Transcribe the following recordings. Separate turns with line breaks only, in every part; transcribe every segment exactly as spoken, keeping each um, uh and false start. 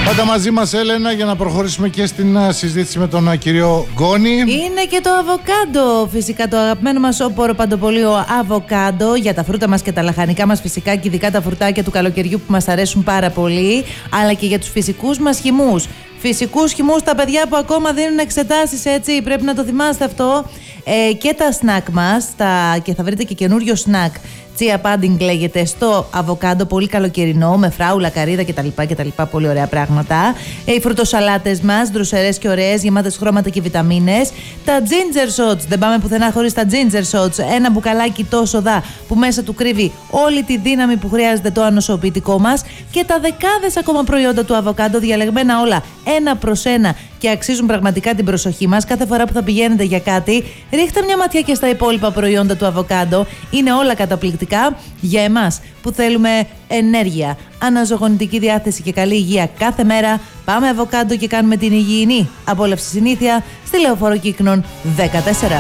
Πάντα μαζί μας, Έλενα, για να προχωρήσουμε και στην συζήτηση με τον κύριο Γκόνη.
Είναι και το αβοκάντο, φυσικά το αγαπημένο μας όπορο παντοπολείο αβοκάντο, για τα φρούτα μας και τα λαχανικά μας φυσικά, και ειδικά τα φρουτάκια του καλοκαιριού που μας αρέσουν πάρα πολύ, αλλά και για τους φυσικούς μας χυμούς. Φυσικούς χυμούς, τα παιδιά που ακόμα δίνουν εξετάσεις, έτσι, πρέπει να το θυμάστε αυτό. Ε, και τα σνακ μας, τα, και θα βρείτε και καινούριο σνακ. Chia pudding λέγεται, στο αβοκάντο, πολύ καλοκαιρινό, με φράουλα, καρύδα κτλ. κτλ. Πολύ ωραία πράγματα. Ε, οι φρουτοσαλάτες μας, δροσερές και ωραίες, γεμάτες χρώματα και βιταμίνες. Τα ginger shots, δεν πάμε πουθενά χωρίς τα ginger shots. Ένα μπουκαλάκι τόσο δα που μέσα του κρύβει όλη τη δύναμη που χρειάζεται το ανοσοποιητικό μας. Και τα δεκάδες ακόμα προϊόντα του αβοκάντο, διαλεγμένα όλα ένα προς ένα και αξίζουν πραγματικά την προσοχή μας. Κάθε φορά που θα πηγαίνετε για κάτι, ρίχτε μια ματιά και στα υπόλοιπα προϊόντα του αβοκάντο. Είναι όλα καταπληκτικά για εμάς που θέλουμε ενέργεια, αναζωογονητική διάθεση και καλή υγεία κάθε μέρα. Πάμε αβοκάντο και κάνουμε την υγιεινή απόλαυση συνήθεια στη Λεωφόρο Κύκνων δεκατέσσερα.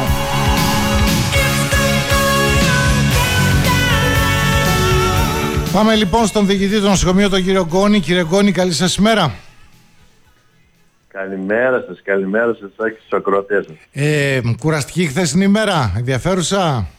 Πάμε λοιπόν στον διοικητή του νοσοκομείου, τον κύριο Γκόνη. Κύριε Γκόνη, καλή σας ημέρα.
Καλημέρα σας, καλημέρα σας και στους ακροατές σας.
Ε, κουραστική χθεσινή ημέρα, ενδιαφέρουσα.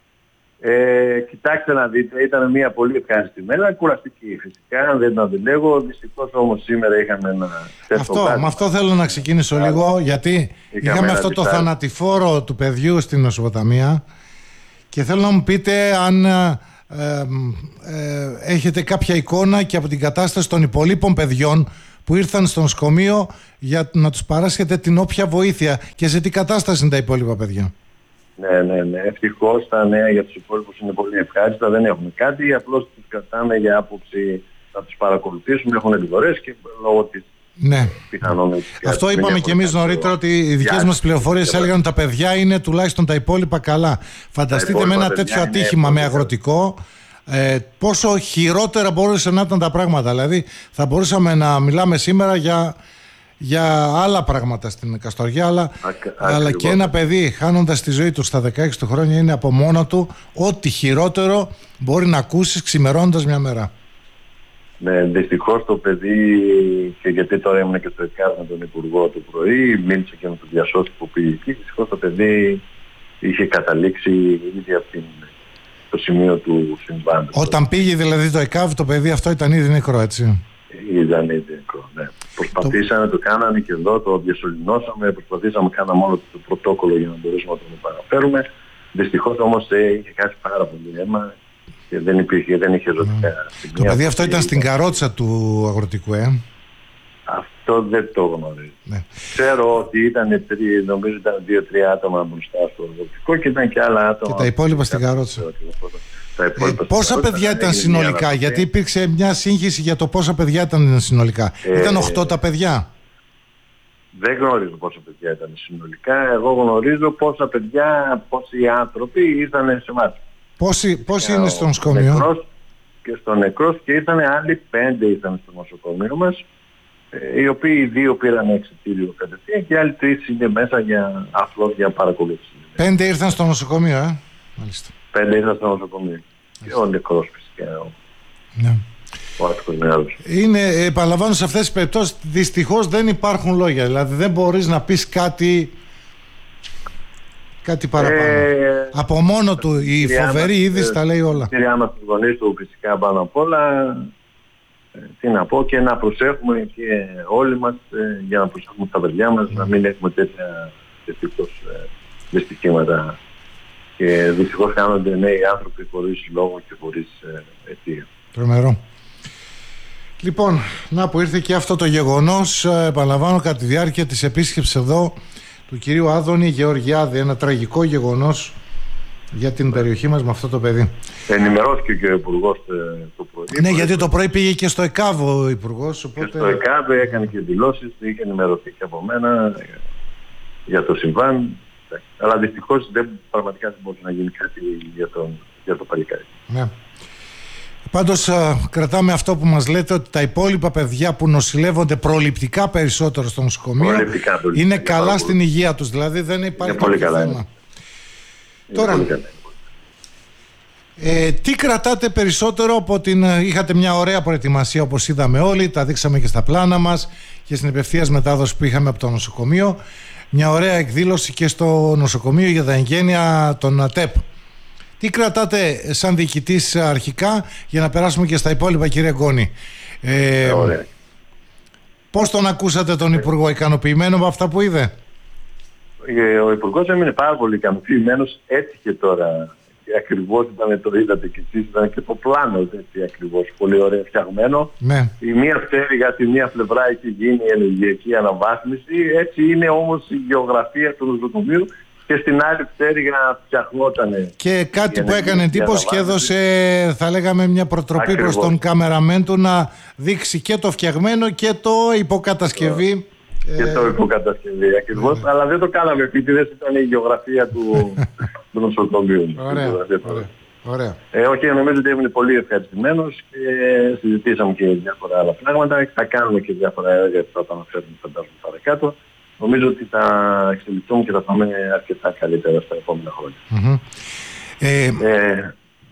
Ε, κοιτάξτε να δείτε, ήταν μια πολύ ευχάριστη μέρα, κουραστική φυσικά, δεν την αντιλέγω. Δυστυχώς όμως σήμερα είχαμε ένα...
Αυτό, με αυτό θέλω να ξεκινήσω Άρα, λίγο, γιατί είχαμε, είχαμε αυτό το θανατηφόρο του παιδιού στην νοσοκομεία και θέλω να μου πείτε αν ε, ε, ε, έχετε κάποια εικόνα και από την κατάσταση των υπολείπων παιδιών που ήρθαν στο νοσοκομείο για να τους παράσχετε την όποια βοήθεια, και σε τι κατάσταση είναι τα υπόλοιπα παιδιά.
Ναι, ναι, ναι. Ευτυχώς τα νέα για τους υπόλοιπους είναι πολύ ευχάριστα, δεν έχουν κάτι, απλώς τους κρατάμε για άποψη να τους παρακολουθήσουμε, έχουν εκδορές και λόγω της
ναι.
πιθανόν.
Αυτό είπαμε και εμείς νωρίτερα, ότι οι δικές μας πληροφορίες έλεγαν ότι τα παιδιά είναι τουλάχιστον τα υπόλοιπα καλά. Φανταστείτε με ένα τέτοιο ατύχημα με αγροτικό, Ε, πόσο χειρότερα μπορούσε να ήταν τα πράγματα. Δηλαδή θα μπορούσαμε να μιλάμε σήμερα για, για άλλα πράγματα στην Καστοριά, αλλά, αλλά και ένα παιδί χάνοντας τη ζωή του στα δεκαέξι του χρόνια είναι από μόνο του ό,τι χειρότερο μπορεί να ακούσεις ξημερώνοντας μια μέρα.
Ναι, δυστυχώς το παιδί, και γιατί τώρα ήμουν και στο ΕΚΑΒ με τον Υπουργό το πρωί, μίλησε και με τον διασώστη που πήγε εκεί, δυστυχώς το παιδί είχε καταλήξει ήδη από την το σημείο του συμβάντος.
Όταν πήγε δηλαδή το ΕΚΑΒ, το παιδί αυτό ήταν ήδη νεκρό, έτσι.
Ήταν ήδη νεκρό, ναι. Προσπαθήσαμε, το... το κάνανε και εδώ, το διασωληνώσαμε, προσπαθήσαμε, κάναμε όλο το πρωτόκολλο για να μπορέσουμε να τον παραφέρουμε. Δυστυχώς όμως ε, είχε κάτσει πάρα πολύ αίμα και δεν υπήρχε, δεν είχε ζωτικά σημεία.
Το παιδί αυτό ήταν στην καρότσα του αγροτικού, ε.
Αυτό δεν το γνωρίζω. Ναι. Ξέρω ότι ήταν, τρί, νομίζω ήταν δύο-τρία άτομα μπροστά στο αγροτικό και ήταν και άλλα άτομα.
Και τα υπόλοιπα στην καρότσα. Ε, πόσα παιδιά ήταν συνολικά, γιατί υπήρξε μια σύγχυση για το πόσα παιδιά ήταν συνολικά. Ε, ήταν οκτώ τα παιδιά.
Δεν γνωρίζω πόσα παιδιά ήταν συνολικά. Εγώ γνωρίζω πόσα παιδιά, πόσοι άνθρωποι ήρθαν σε εμάς.
Πόσοι, πόσοι είναι στο νοσοκομείο?
Και στο νεκρός, και ήρθαν άλλοι πέντε ήρθαν στο νοσοκομείο μας, οι οποίοι οι δύο πήραν εξιτήριο κατευθείαν και οι άλλοι τρεις είναι μέσα για απλώς για παρακολούθηση.
Πέντε ήρθαν στο νοσοκομείο, ε. Μάλιστα.
Πέντε ήρθαν στο νοσοκομείο. Και ο νεκρός φυσικά.
Ναι.
Ο άτυχος νεαρός.
Είναι, επαναλαμβάνω, σε αυτές τις περιπτώσεις δυστυχώς δεν υπάρχουν λόγια. Δηλαδή δεν μπορείς να πεις κάτι, κάτι παραπάνω. Ε, Από μόνο του η φοβερή μας, είδηση ε, τα λέει όλα.
Η κυρία μας, τους γονείς του φυσικά πάνω απ' όλα, τι να πω, και να προσέχουμε και όλοι μας ε, για να προσέχουμε τα παιδιά μας, mm. να μην έχουμε τέτοια τέτοιους ε, δυστυχήματα. Και δυστυχώς κάνονται νέοι άνθρωποι χωρίς λόγο και χωρίς ε, αιτία.
Τρομερό. Λοιπόν, να που ήρθε και αυτό το γεγονός, ε, επαναλαμβάνω, κατά τη διάρκεια της επίσκεψης εδώ του κυρίου Άδωνη Γεωργιάδη, ένα τραγικό γεγονός για την περιοχή μας με αυτό το παιδί.
Ενημερώθηκε και ο Υπουργός το πρωί.
Ναι, γιατί το πρωί πήγε και στο ΕΚΑΒ ο Υπουργός. Οπότε...
Και στο ΕΚΑΒ έκανε και δηλώσεις, είχε ενημερωθεί και από μένα για το συμβάν. Αλλά δυστυχώς δεν, πραγματικά δεν μπορεί να γίνει κάτι για, τον, για το παλικάρι.
Ναι. Πάντως α, κρατάμε αυτό που μας λέτε, ότι τα υπόλοιπα παιδιά που νοσηλεύονται προληπτικά περισσότερο στο νοσοκομείο προληπτικά, προληπτικά, είναι καλά στην υγεία τους. Δηλαδή δεν υπάρχει
κάποιο θέμα.
Είναι. Τώρα,
πολύ καλά.
Ε, τι κρατάτε περισσότερο από την... Είχατε μια ωραία προετοιμασία όπως είδαμε όλοι, τα δείξαμε και στα πλάνα μας και στην επευθείας μετάδοση που είχαμε από το νοσοκομείο. Μια ωραία εκδήλωση και στο νοσοκομείο για τα εγγένεια των ΑΤΕΠ. Τι κρατάτε σαν διοικητής αρχικά για να περάσουμε και στα υπόλοιπα, κύριε Γκόνη? Ε,
ωραία.
Πώς τον ακούσατε τον Υπουργό, ικανοποιημένο με αυτά που είδε?
Ο Υπουργός έμεινε πάρα πολύ ικανοποιημένος. Έτυχε τώρα, ακριβώς ήταν, το είδατε και εσείς, ήταν και το πλάνο έτσι ακριβώς, πολύ ωραία φτιαγμένο.
Ναι.
Η μία πτέρυγα στη μία πλευρά έχει γίνει η ενεργειακή αναβάθμιση, έτσι είναι όμως η γεωγραφία του νοσοκομείου, και στην άλλη πτέρυγα φτιαχνόταν.
Και κάτι που έκανε εντύπωση και έδωσε, θα λέγαμε, μια προτροπή
ακριβώς
προς τον κάμεραμεν του να δείξει και το φτιαγμένο και το υποκατασκευή.
Και το υποκατασκευή ακριβώς, yeah. αλλά δεν το κάναμε επίτηδες, ήταν η γεωγραφία του, του νοσοκομείου.
Ωραία, ωραία, ωραία.
Ε, όχι, νομίζω ότι έμεινε πολύ ευχαριστημένος και συζητήσαμε και διάφορα άλλα πράγματα. Θα κάνουμε και διάφορα έργα που θα τα αναφέρουμε, φαντάζομαι, παρακάτω. Νομίζω ότι θα εξελιχθούμε και θα πάμε αρκετά καλύτερα στα επόμενα χρόνια. Mm-hmm. Ε, ε,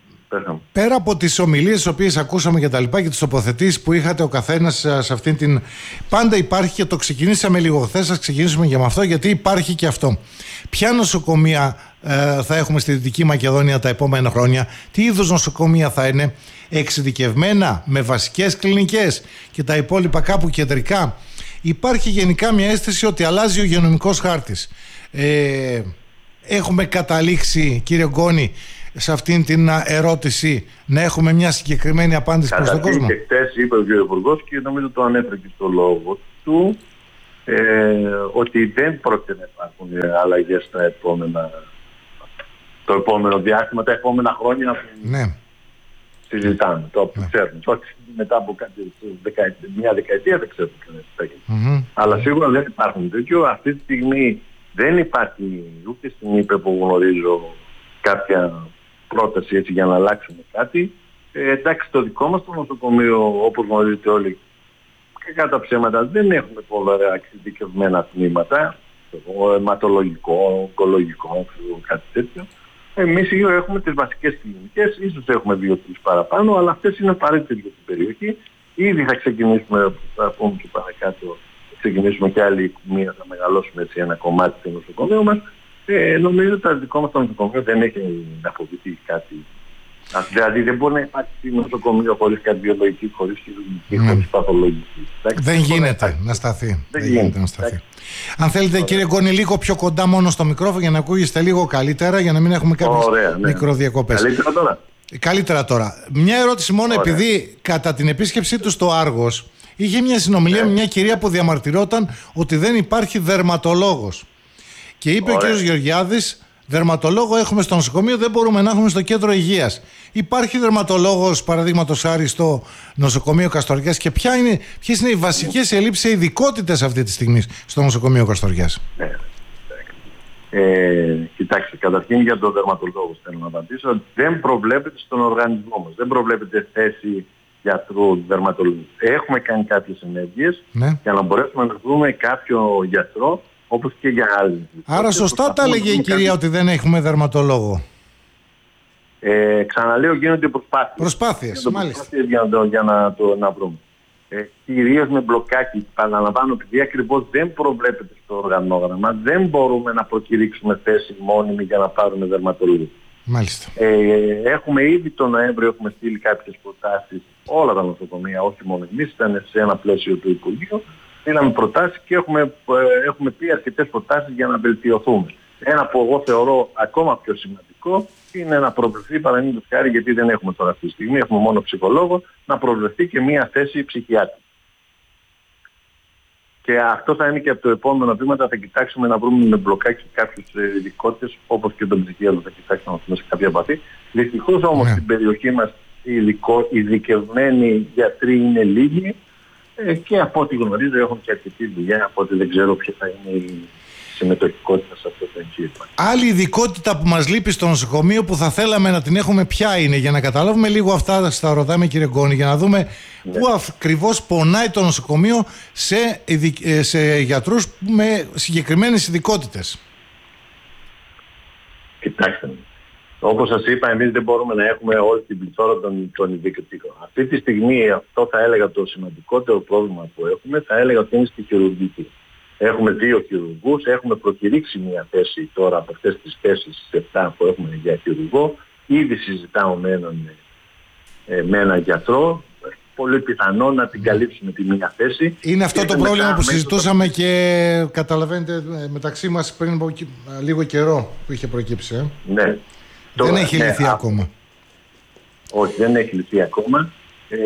πέρα από τις ομιλίες τις οποίες ακούσαμε και τα λοιπά και τις τοποθετήσεις που είχατε ο καθένας σε αυτήν την... Πάντα υπάρχει, και το ξεκινήσαμε λίγο χθες, ας ξεκινήσουμε και με αυτό, γιατί υπάρχει και αυτό. Ποια νοσοκομεία ε, θα έχουμε στη Δυτική Μακεδονία τα επόμενα χρόνια? Τι είδους νοσοκομεία θα είναι? Εξειδικευμένα, με βασικές κλινικές και τα υπόλοιπα κάπου κεντρικά? Υπάρχει γενικά μια αίσθηση ότι αλλάζει ο υγειονομικός χάρτης. Ε, έχουμε καταλήξει, κύριε Γκόνη, σε αυτήν την ερώτηση να έχουμε μια συγκεκριμένη απάντηση προς τον κόσμο?
Και χτες είπε ο κ. Υπουργός, και νομίζω το ανέφερε και στο λόγο του, ε, ότι δεν πρόκειται να υπάρχουν αλλαγές στα επόμενα, το επόμενο διάστημα, τα επόμενα χρόνια.
Ναι.
Συζητάμε, το ναι. ξέρουμε. Όχι μετά από κάτι, δεκαετία, μια δεκαετία δεν ξέρουμε τι mm-hmm. Αλλά σίγουρα δεν υπάρχουν τέτοιο. Αυτή τη στιγμή δεν υπάρχει ούτε στην ΥΠΕ που γνωρίζω κάποια πρόταση έτσι για να αλλάξουμε κάτι. Ε, εντάξει, το δικό μας το νοσοκομείο, όπως γνωρίζετε όλοι, και κατά ψέματα δεν έχουμε πολλά εξειδικευμένα τμήματα, αιματολογικό, ογκολογικό, κάτι τέτοιο. Εμείς έχουμε τις βασικές κλινικές, ίσως έχουμε δύο-τρεις παραπάνω, αλλά αυτές είναι απαραίτητες για την περιοχή. Ήδη θα ξεκινήσουμε, θα πούμε και παρακάτω, θα ξεκινήσουμε και άλλη μία, θα μεγαλώσουμε έτσι ένα κομμάτι του νοσοκομείου μας. Ε, νομίζω ότι το δικό μας το νοσοκομείο δεν έχει να φοβηθεί κάτι. Δηλαδή δεν μπορεί να υπάρχει νοσοκομείο χωρίς καρδιολογική, χωρίς χειρουργική, mm. χωρίς παθολογική.
Δεν γίνεται να σταθεί. Δεν γίνεται να σταθεί. Αν θέλετε, κύριε Γκόνη, λίγο πιο κοντά μόνο στο μικρόφωνο για να ακούγεστε λίγο καλύτερα, για να μην έχουμε κάποιες ναι. μικροδιακοπές.
Καλύτερα τώρα.
Καλύτερα τώρα. Μια ερώτηση μόνο. Ωραία. Επειδή κατά την επίσκεψή του στο Άργος είχε μια συνομιλία ναι. με μια κυρία που διαμαρτυρόταν ότι δεν υπάρχει δερματολόγος. Και είπε Ωραία. ο κ. Γεωργιάδης, δερματολόγο έχουμε στο νοσοκομείο, δεν μπορούμε να έχουμε στο κέντρο υγείας. Υπάρχει δερματολόγος, παραδείγματος χάρη, στο νοσοκομείο Καστοριάς, και ποια είναι, ποιες είναι οι βασικές ελλείψεις, ειδικότητες αυτή τη στιγμή στο νοσοκομείο Καστοριάς?
Ναι. Ε, κοιτάξτε, καταρχήν για τον δερματολόγο θέλω να απαντήσω. Δεν προβλέπεται στον οργανισμό μας. Δεν προβλέπεται θέση γιατρού δερματολόγου. Έχουμε κάνει κάποιες ενέργειες ναι. για να μπορέσουμε να βρούμε κάποιο γιατρό, όπως και για άλλους.
Άρα σωστά τα έλεγε η κυρία κάτι... ότι δεν έχουμε δερματολόγο.
Ε, ξαναλέω, γίνονται προσπάθειες.
Προσπάθειες,
γίνονται
μάλιστα.
Προσπάθειες για, να το, για να το να βρούμε. Ε, κυρίως με μπλοκάκι, παραλαμβάνω, επειδή ακριβώς δεν προβλέπεται στο οργανόγραμμα, δεν μπορούμε να προκηρύξουμε θέση μόνιμη για να πάρουμε δερματολόγο.
Μάλιστα.
Ε, έχουμε ήδη τον Νοέμβριο έχουμε στείλει κάποιες προτάσεις, όλα τα νοσοκομεία, όχι μόνο εμείς, ήταν σε ένα πλαίσιο του Υπουργείου. Στείλαμε προτάσεις και έχουμε, ε, έχουμε πει αρκετές προτάσεις για να βελτιωθούμε. Ένα που εγώ θεωρώ ακόμα πιο σημαντικό είναι να προβλεφθεί, παραδείγματος χάρη, γιατί δεν έχουμε τώρα αυτή τη στιγμή, έχουμε μόνο ψυχολόγο, να προβλεφθεί και μία θέση ψυχιάτρη. Και αυτό θα είναι και από το επόμενο βήμα, θα κοιτάξουμε να βρούμε με μπλοκάκι κάποιες ειδικότητες, όπως και τον ψυχίατρο θα κοιτάξουμε να δούμε σε κάποια επαφή. Δυστυχώς όμως yeah. στην περιοχή μας οι ειδικευμένοι γιατροί είναι λίγοι. Ε, και από ό,τι γνωρίζω έχουν και αρκετή δουλειά, από ό,τι δεν ξέρω ποια θα είναι η συμμετοχικότητα σε αυτό το εγχείρημα.
Άλλη ειδικότητα που μας λείπει στο νοσοκομείο που θα θέλαμε να την έχουμε, ποια είναι, για να καταλάβουμε λίγο αυτά, στα ρωτάμε, κύριε Γκόνη, για να δούμε ναι. πού ακριβώς πονάει το νοσοκομείο σε, σε γιατρούς με συγκεκριμένες ειδικότητες.
Κοιτάξτε, Όπως σας είπα, εμείς δεν μπορούμε να έχουμε όλη την πληθώρα των, των ειδικευτικών. Αυτή τη στιγμή αυτό θα έλεγα το σημαντικότερο πρόβλημα που έχουμε, θα έλεγα ότι είναι στη χειρουργική. Έχουμε δύο χειρουργούς, έχουμε προκηρύξει μια θέση τώρα από αυτές τις θέσεις επτά που έχουμε για χειρουργό. Ήδη συζητάω με έναν, με έναν γιατρό. Πολύ πιθανό να την καλύψουμε τη μία θέση.
Είναι αυτό το πρόβλημα που συζητούσαμε το... και καταλαβαίνετε μεταξύ μας πριν από λίγο καιρό που είχε προκύψει. Ε?
Ναι.
Δεν
Τώρα,
έχει
ναι,
λυθεί
α... ακόμα.
Όχι,
δεν έχει λυθεί ακόμα. Ε,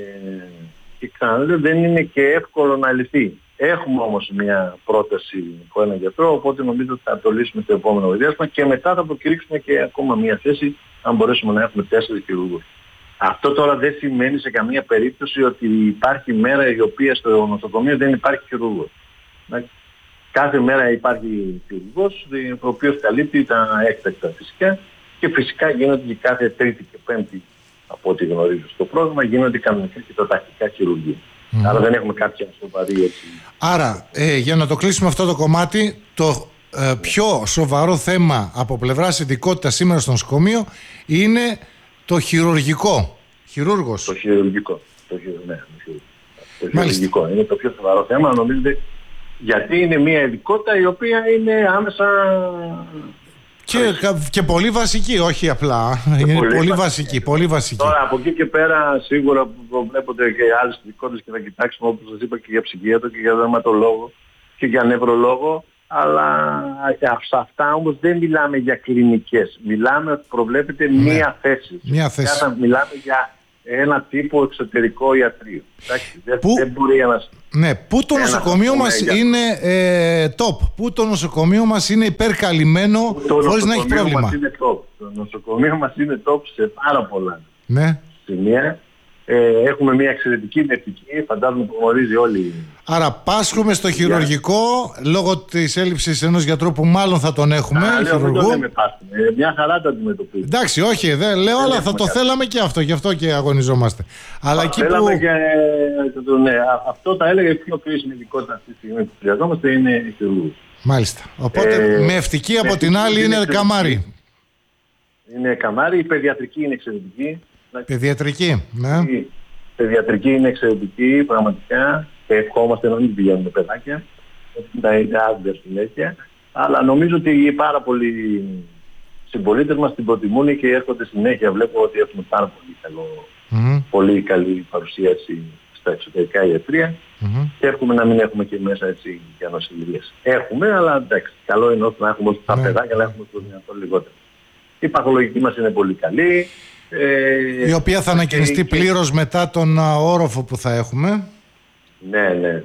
και ξαναλέω, δεν είναι και εύκολο να λυθεί. Έχουμε όμως μια πρόταση από έναν γιατρό, οπότε νομίζω ότι θα το λύσουμε το επόμενο διάστημα και μετά θα προκηρύξουμε και ακόμα μια θέση, αν μπορέσουμε να έχουμε τέσσερις χειρουργούς. Αυτό τώρα δεν σημαίνει σε καμία περίπτωση ότι υπάρχει μέρα η οποία στο νοσοκομείο δεν υπάρχει χειρουργός. Κάθε μέρα υπάρχει χειρουργός, ο οποίος καλύπτει τα έκτακτα φυσικά και φυσικά γίνονται και κάθε Τρίτη και Πέμπτη, από ό,τι γνωρίζω στο πρόγραμμα, γίνονται κανονικά και τα τακτικά χειρουργία. Mm. Άρα δεν έχουμε κάποια σοβαρή έτσι.
Άρα, ε, για να το κλείσουμε αυτό το κομμάτι, το ε, πιο σοβαρό θέμα από πλευράς ειδικότητας σήμερα στο νοσοκομείο είναι το χειρουργικό. Χειρούργος.
Το χειρουργικό. Το, χειρου... ναι, το χειρουργικό. Είναι το πιο σοβαρό θέμα, νομίζετε, γιατί είναι μια ειδικότητα η οποία είναι άμεσα...
Και, και πολύ βασική, όχι απλά. Και είναι πολύ, πολύ βασική, πολύ βασική.
Τώρα από εκεί και πέρα σίγουρα προβλέπονται και άλλες ειδικότητες και θα κοιτάξουμε, όπως σας είπα, και για ψυχίατρο και για δερματολόγο και για νευρολόγο. Αλλά σε αυτά όμως δεν μιλάμε για κλινικές. Μιλάμε ότι προβλέπεται ναι. μία θέση.
Μία θέση.
Κάτα, μιλάμε για ένα τύπο εξωτερικό ιατρείο. Που, δεν μπορεί ένας...
Ναι, που το νοσοκομείο μας για... είναι ε, top. Που το νοσοκομείο μας είναι υπερκαλυμμένο χωρίς να έχει πρόβλημα.
Μας είναι top. Το νοσοκομείο μας είναι top σε πάρα πολλά
ναι.
σημεία. Ε, έχουμε μια εξαιρετική νευτική, φαντάζομαι που γνωρίζει όλοι.
Άρα πάσχουμε στο χειρουργικό λόγω της έλλειψης ενός γιατρού που μάλλον θα τον έχουμε.
Α, λέω, δεν το λέμε πάσχουμε. Ε, μια χαρά το αντιμετωπίζουμε.
Εντάξει, όχι, δεν λέω, δεν αλλά θα το κάτι. Θέλαμε και αυτό, γι' αυτό και αγωνιζόμαστε. Αλλά εκεί που...
και, ναι, αυτό τα έλεγα, η πιο κρίσιμη ειδικότητα αυτή τη στιγμή που χρειαζόμαστε είναι η χειρουργούς.
Μάλιστα. Οπότε ε, με ευτική από την άλλη είναι, είναι καμάρι.
Είναι καμάρι, η παιδιατρική είναι εξαιρετική.
Παιδιατρική, ναι.
Η παιδιατρική είναι εξαιρετική, πραγματικά. Και ευχόμαστε να μην πηγαίνουν παιδάκια. Τα είναι άδεια συνέχεια. Αλλά νομίζω ότι οι πάρα πολλοί συμπολίτες μας την προτιμούν και έρχονται συνέχεια. Βλέπω ότι έχουμε πάρα πολύ, καλό, mm-hmm. πολύ καλή παρουσίαση στα εξωτερικά ιατρεία. Mm-hmm. Και εύχομαι να μην έχουμε και μέσα έτσι για νοσηλείες. Έχουμε, αλλά εντάξει, καλό είναι να έχουμε τα mm-hmm. παιδάκια, αλλά έχουμε το δυνατόν λιγότερο. Η παθολογική μας είναι πολύ καλή.
Ε, η οποία θα ανακοινιστεί και... πλήρως μετά τον όροφο που θα έχουμε.
Ναι, ναι, ναι.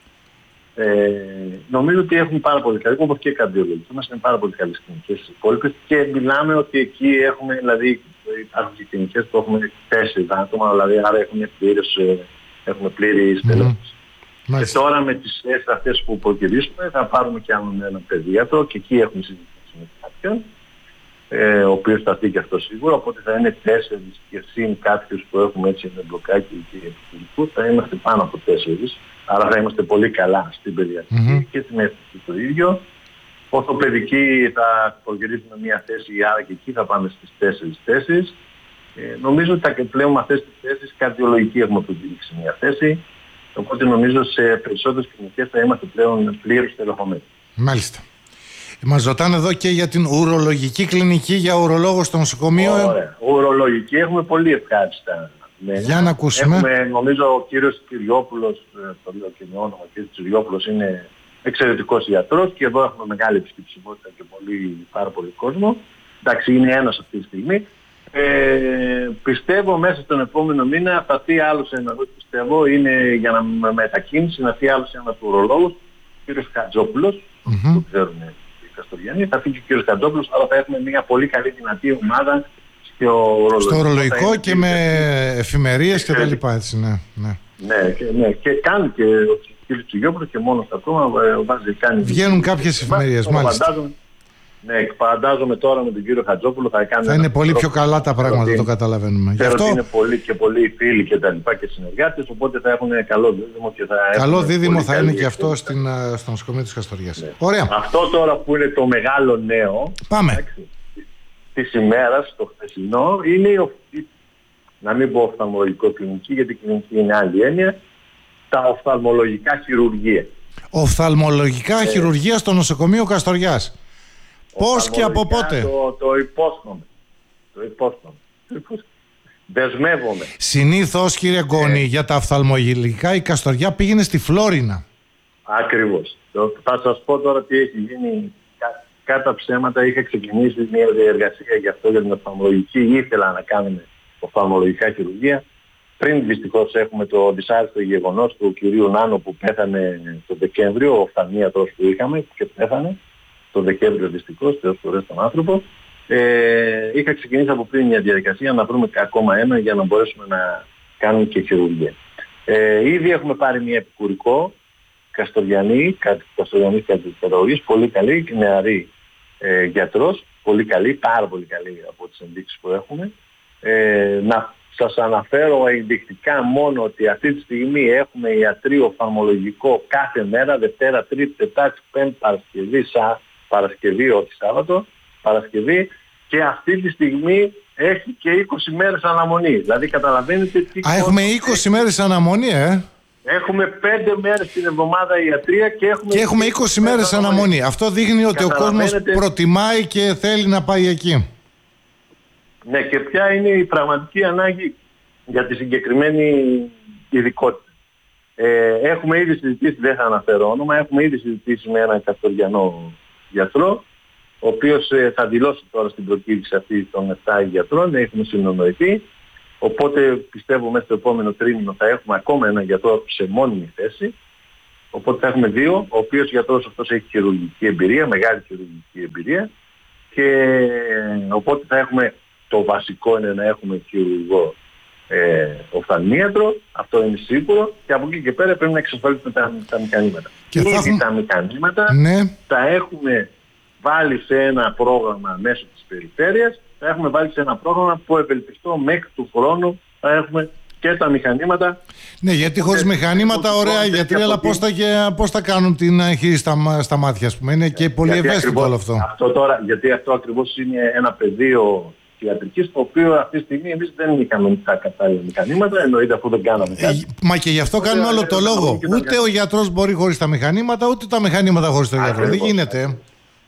Ε, νομίζω ότι έχουμε πάρα πολύ καλή, όπως και οι καρδιολογικοί μας είναι πάρα πολύ καλές κλινικές υπόλοιπες και μιλάμε ότι εκεί έχουμε, δηλαδή υπάρχουν και κλινικές που έχουμε τέσσερις άτομα, δηλαδή άρα έχουμε πλήρες, έχουμε πλήρη στελέχωση. Mm-hmm. Και τώρα με τις θέσεις αυτές που προκυρήσουμε θα πάρουμε και άλλον έναν παιδίατρο και εκεί έχουμε συζητήσει με κάποιον. Ε, ο οποίος θα φύγει και αυτό σίγουρα, οπότε θα είναι τέσσερις και συν κάποιους που έχουμε έτσι με μπλοκάκι και επιχειρικού, θα είμαστε πάνω από τέσσερις, άρα θα είμαστε πολύ καλά στην παιδιατρική mm-hmm. και στην αίσθηση το ίδιο. Ορθοπαιδική θα προκυρήσουμε μια θέση, άρα και εκεί θα πάμε στις τέσσερις θέσεις. Ε, νομίζω ότι θα πλέον με αυτές τις θέσεις καρδιολογική έχουμε προκυρήσει μια θέση, οπότε νομίζω σε περισσότερες κλινικές θα είμαστε πλέον πλήρως τελεχωμένοι.
Μάλιστα. Μας ρωτάνε εδώ και για την ουρολογική κλινική, για ουρολόγο στο νοσοκομείο.
Ωραία. Ουρολογική έχουμε πολύ ευχάριστα. Ναι.
Για να ακούσουμε.
Έχουμε, νομίζω ο κύριος Κυριόπουλος, το λέω και με όνομα, ο κύριος Κυριόπουλος είναι εξαιρετικός ιατρός και εδώ έχουμε μεγάλη επισκεψιμότητα και πολύ, πάρα πολύ κόσμο. Εντάξει, είναι ένας αυτή τη στιγμή. Ε, πιστεύω μέσα στον επόμενο μήνα θα έρθει άλλος ένας, πιστεύω, είναι για να μετακίνηση, να έρθει άλλος ένας ουρολόγος, ο κύριος Χατζόπουλος, mm-hmm. που ξέρουμε. Καστοριανή, θα φύγει ο κ. Καντόπουλος, αλλά θα έχουμε μια πολύ καλή δυνατή ομάδα στο ορολογικό,
στο ορολογικό και με εφημερίες και τα λοιπά, έτσι, ναι. Ναι,
ναι, και, ναι, και κάνει και ο κ. Τσιγιόπουλος και μόνος ακόμα βάζει, κάνει...
Βγαίνουν κάποιες εφημερίες, μάλιστα.
Φαντάζομαι, ναι, φαντάζομαι τώρα με τον κύριο Χατζόπουλο θα κάνει...
Θα είναι πολύ πιο καλά τα πράγματα, το καταλαβαίνουμε.
Ξέρω αυτό... ότι είναι πολύ και πολλοί φίλοι και τα λοιπά και συνεργάτες, οπότε θα έχουν καλό δίδυμο και θα
καλό δίδυμο θα είναι και αυτό στην, στο νοσοκομείο της Καστοριάς. Ναι. Ωραία.
Αυτό τώρα που είναι το μεγάλο νέο...
Πάμε.
Εντάξει, της ημέρας, το χθεσινό, είναι η, να μην πω οφθαλμολογικό κλινική, γιατί η κλινική είναι άλλη έννοια, τα οφθαλμολογικά χειρουργία.
Οφθαλμολογικά ε, χειρουργία στο νοσοκομείο Καστοριάς. Πώς και από πότε?
Το, το υπόσχομαι. Το υπόσχομαι. Δεσμεύομαι.
Συνήθως, κύριε Γκόνη, ε, για τα οφθαλμολογικά η Καστοριά πήγαινε στη Φλόρινα.
Ακριβώς. Θα σας πω τώρα τι έχει γίνει. Κάτα ψέματα, είχα ξεκινήσει μια διεργασία για αυτό, για την οφθαλμολογική. Ήθελα να κάνουμε οφθαλμολογικά χειρουργία. Πριν δυστυχώς έχουμε το δυσάρεστο γεγονός του κυρίου Νάνο που πέθανε το Δεκέμβριο, ο οφθαλμίατρος που είχαμε και πέθανε το Δεκέμβριο δυστυχώς, Θεός φορές τον άνθρωπο. Ε, είχα ξεκινήσει από πριν μια διαδικασία να βρούμε ακόμα ένα για να μπορέσουμε να κάνουμε και χειρουργία. Ε, ήδη έχουμε πάρει μια επικουρικό, Καστοριανή, Καστοριανής κατηγορής, πολύ καλή και νεαρή ε, γιατρός, πολύ καλή, πάρα πολύ καλή από τις ενδείξεις που έχουμε. Ε, να σας αναφέρω ενδεικτικά μόνο ότι αυτή τη στιγμή έχουμε ιατρείο οφθαλμολογικό κάθε μέρα, Δευτέρα, Τρίτη, Τετάρτη, Πέμπτη, Παρασκευή, Σα, Παρασκευή, όχι Σάββατο, Παρασκευή, και αυτή τη στιγμή έχει και είκοσι μέρες αναμονή. Δηλαδή καταλαβαίνετε τι...
Α, έχουμε είκοσι μέρες αναμονή, ε!
Έχουμε πέντε μέρες την εβδομάδα ιατρία και έχουμε,
και έχουμε είκοσι μέρες αναμονή. αναμονή. Αυτό δείχνει ότι ο κόσμος προτιμάει και θέλει να πάει εκεί.
Ναι, και ποια είναι η πραγματική ανάγκη για τη συγκεκριμένη ειδικότητα. Ε, έχουμε ήδη συζητήσει, δεν θα αναφέρω όνομα, έχουμε ήδη συζητήσει με έναν καστοριανό γιατρό, ο οποίος ε, θα δηλώσει τώρα στην προκήρυξη αυτή των επτά γιατρών, έχουμε συνονοηθεί. Οπότε πιστεύω μέσα στο επόμενο τρίμηνο θα έχουμε ακόμα έναν γιατρό σε μόνιμη θέση. Οπότε θα έχουμε δύο, ο οποίος γιατρός αυτός έχει χειρουργική εμπειρία, μεγάλη χειρουργική εμπειρία. Και οπότε θα έχουμε, το βασικό είναι να έχουμε χειρουργό ε, οφθαλμίατρο, αυτό είναι σίγουρο. Και από εκεί και πέρα πρέπει να εξασφαλίσουμε τα, τα μηχανήματα. Και ήδη έχουμε... τα μηχανήματα
ναι.
τα έχουμε βάλει σε ένα πρόγραμμα μέσω της περιφέρειας. Θα έχουμε βάλει σε ένα πρόγραμμα που ευελπιστώ μέχρι του χρόνου θα έχουμε και τα μηχανήματα.
Ναι, γιατί χωρίς μηχανήματα, ωραία γιατροί, αλλά πώς θα, πώς θα κάνουν την χείριση στα, στα μάτια, ας πούμε. Είναι και πολύ ευαίσθητο όλο αυτό.
αυτό τώρα, γιατί αυτό ακριβώς είναι ένα πεδίο ιατρικής, το οποίο αυτή τη στιγμή εμείς δεν είχαμε τα κατάλληλα μηχανήματα, εννοείται αφού δεν κάναμε κάτι.
Ε, μα και γι' αυτό οπότε κάνουμε όλο το λόγο. Ούτε ο γιατρός μπορεί χωρίς τα μηχανήματα, ούτε τα μηχανήματα χωρίς τον γιατρό. Δεν γίνεται.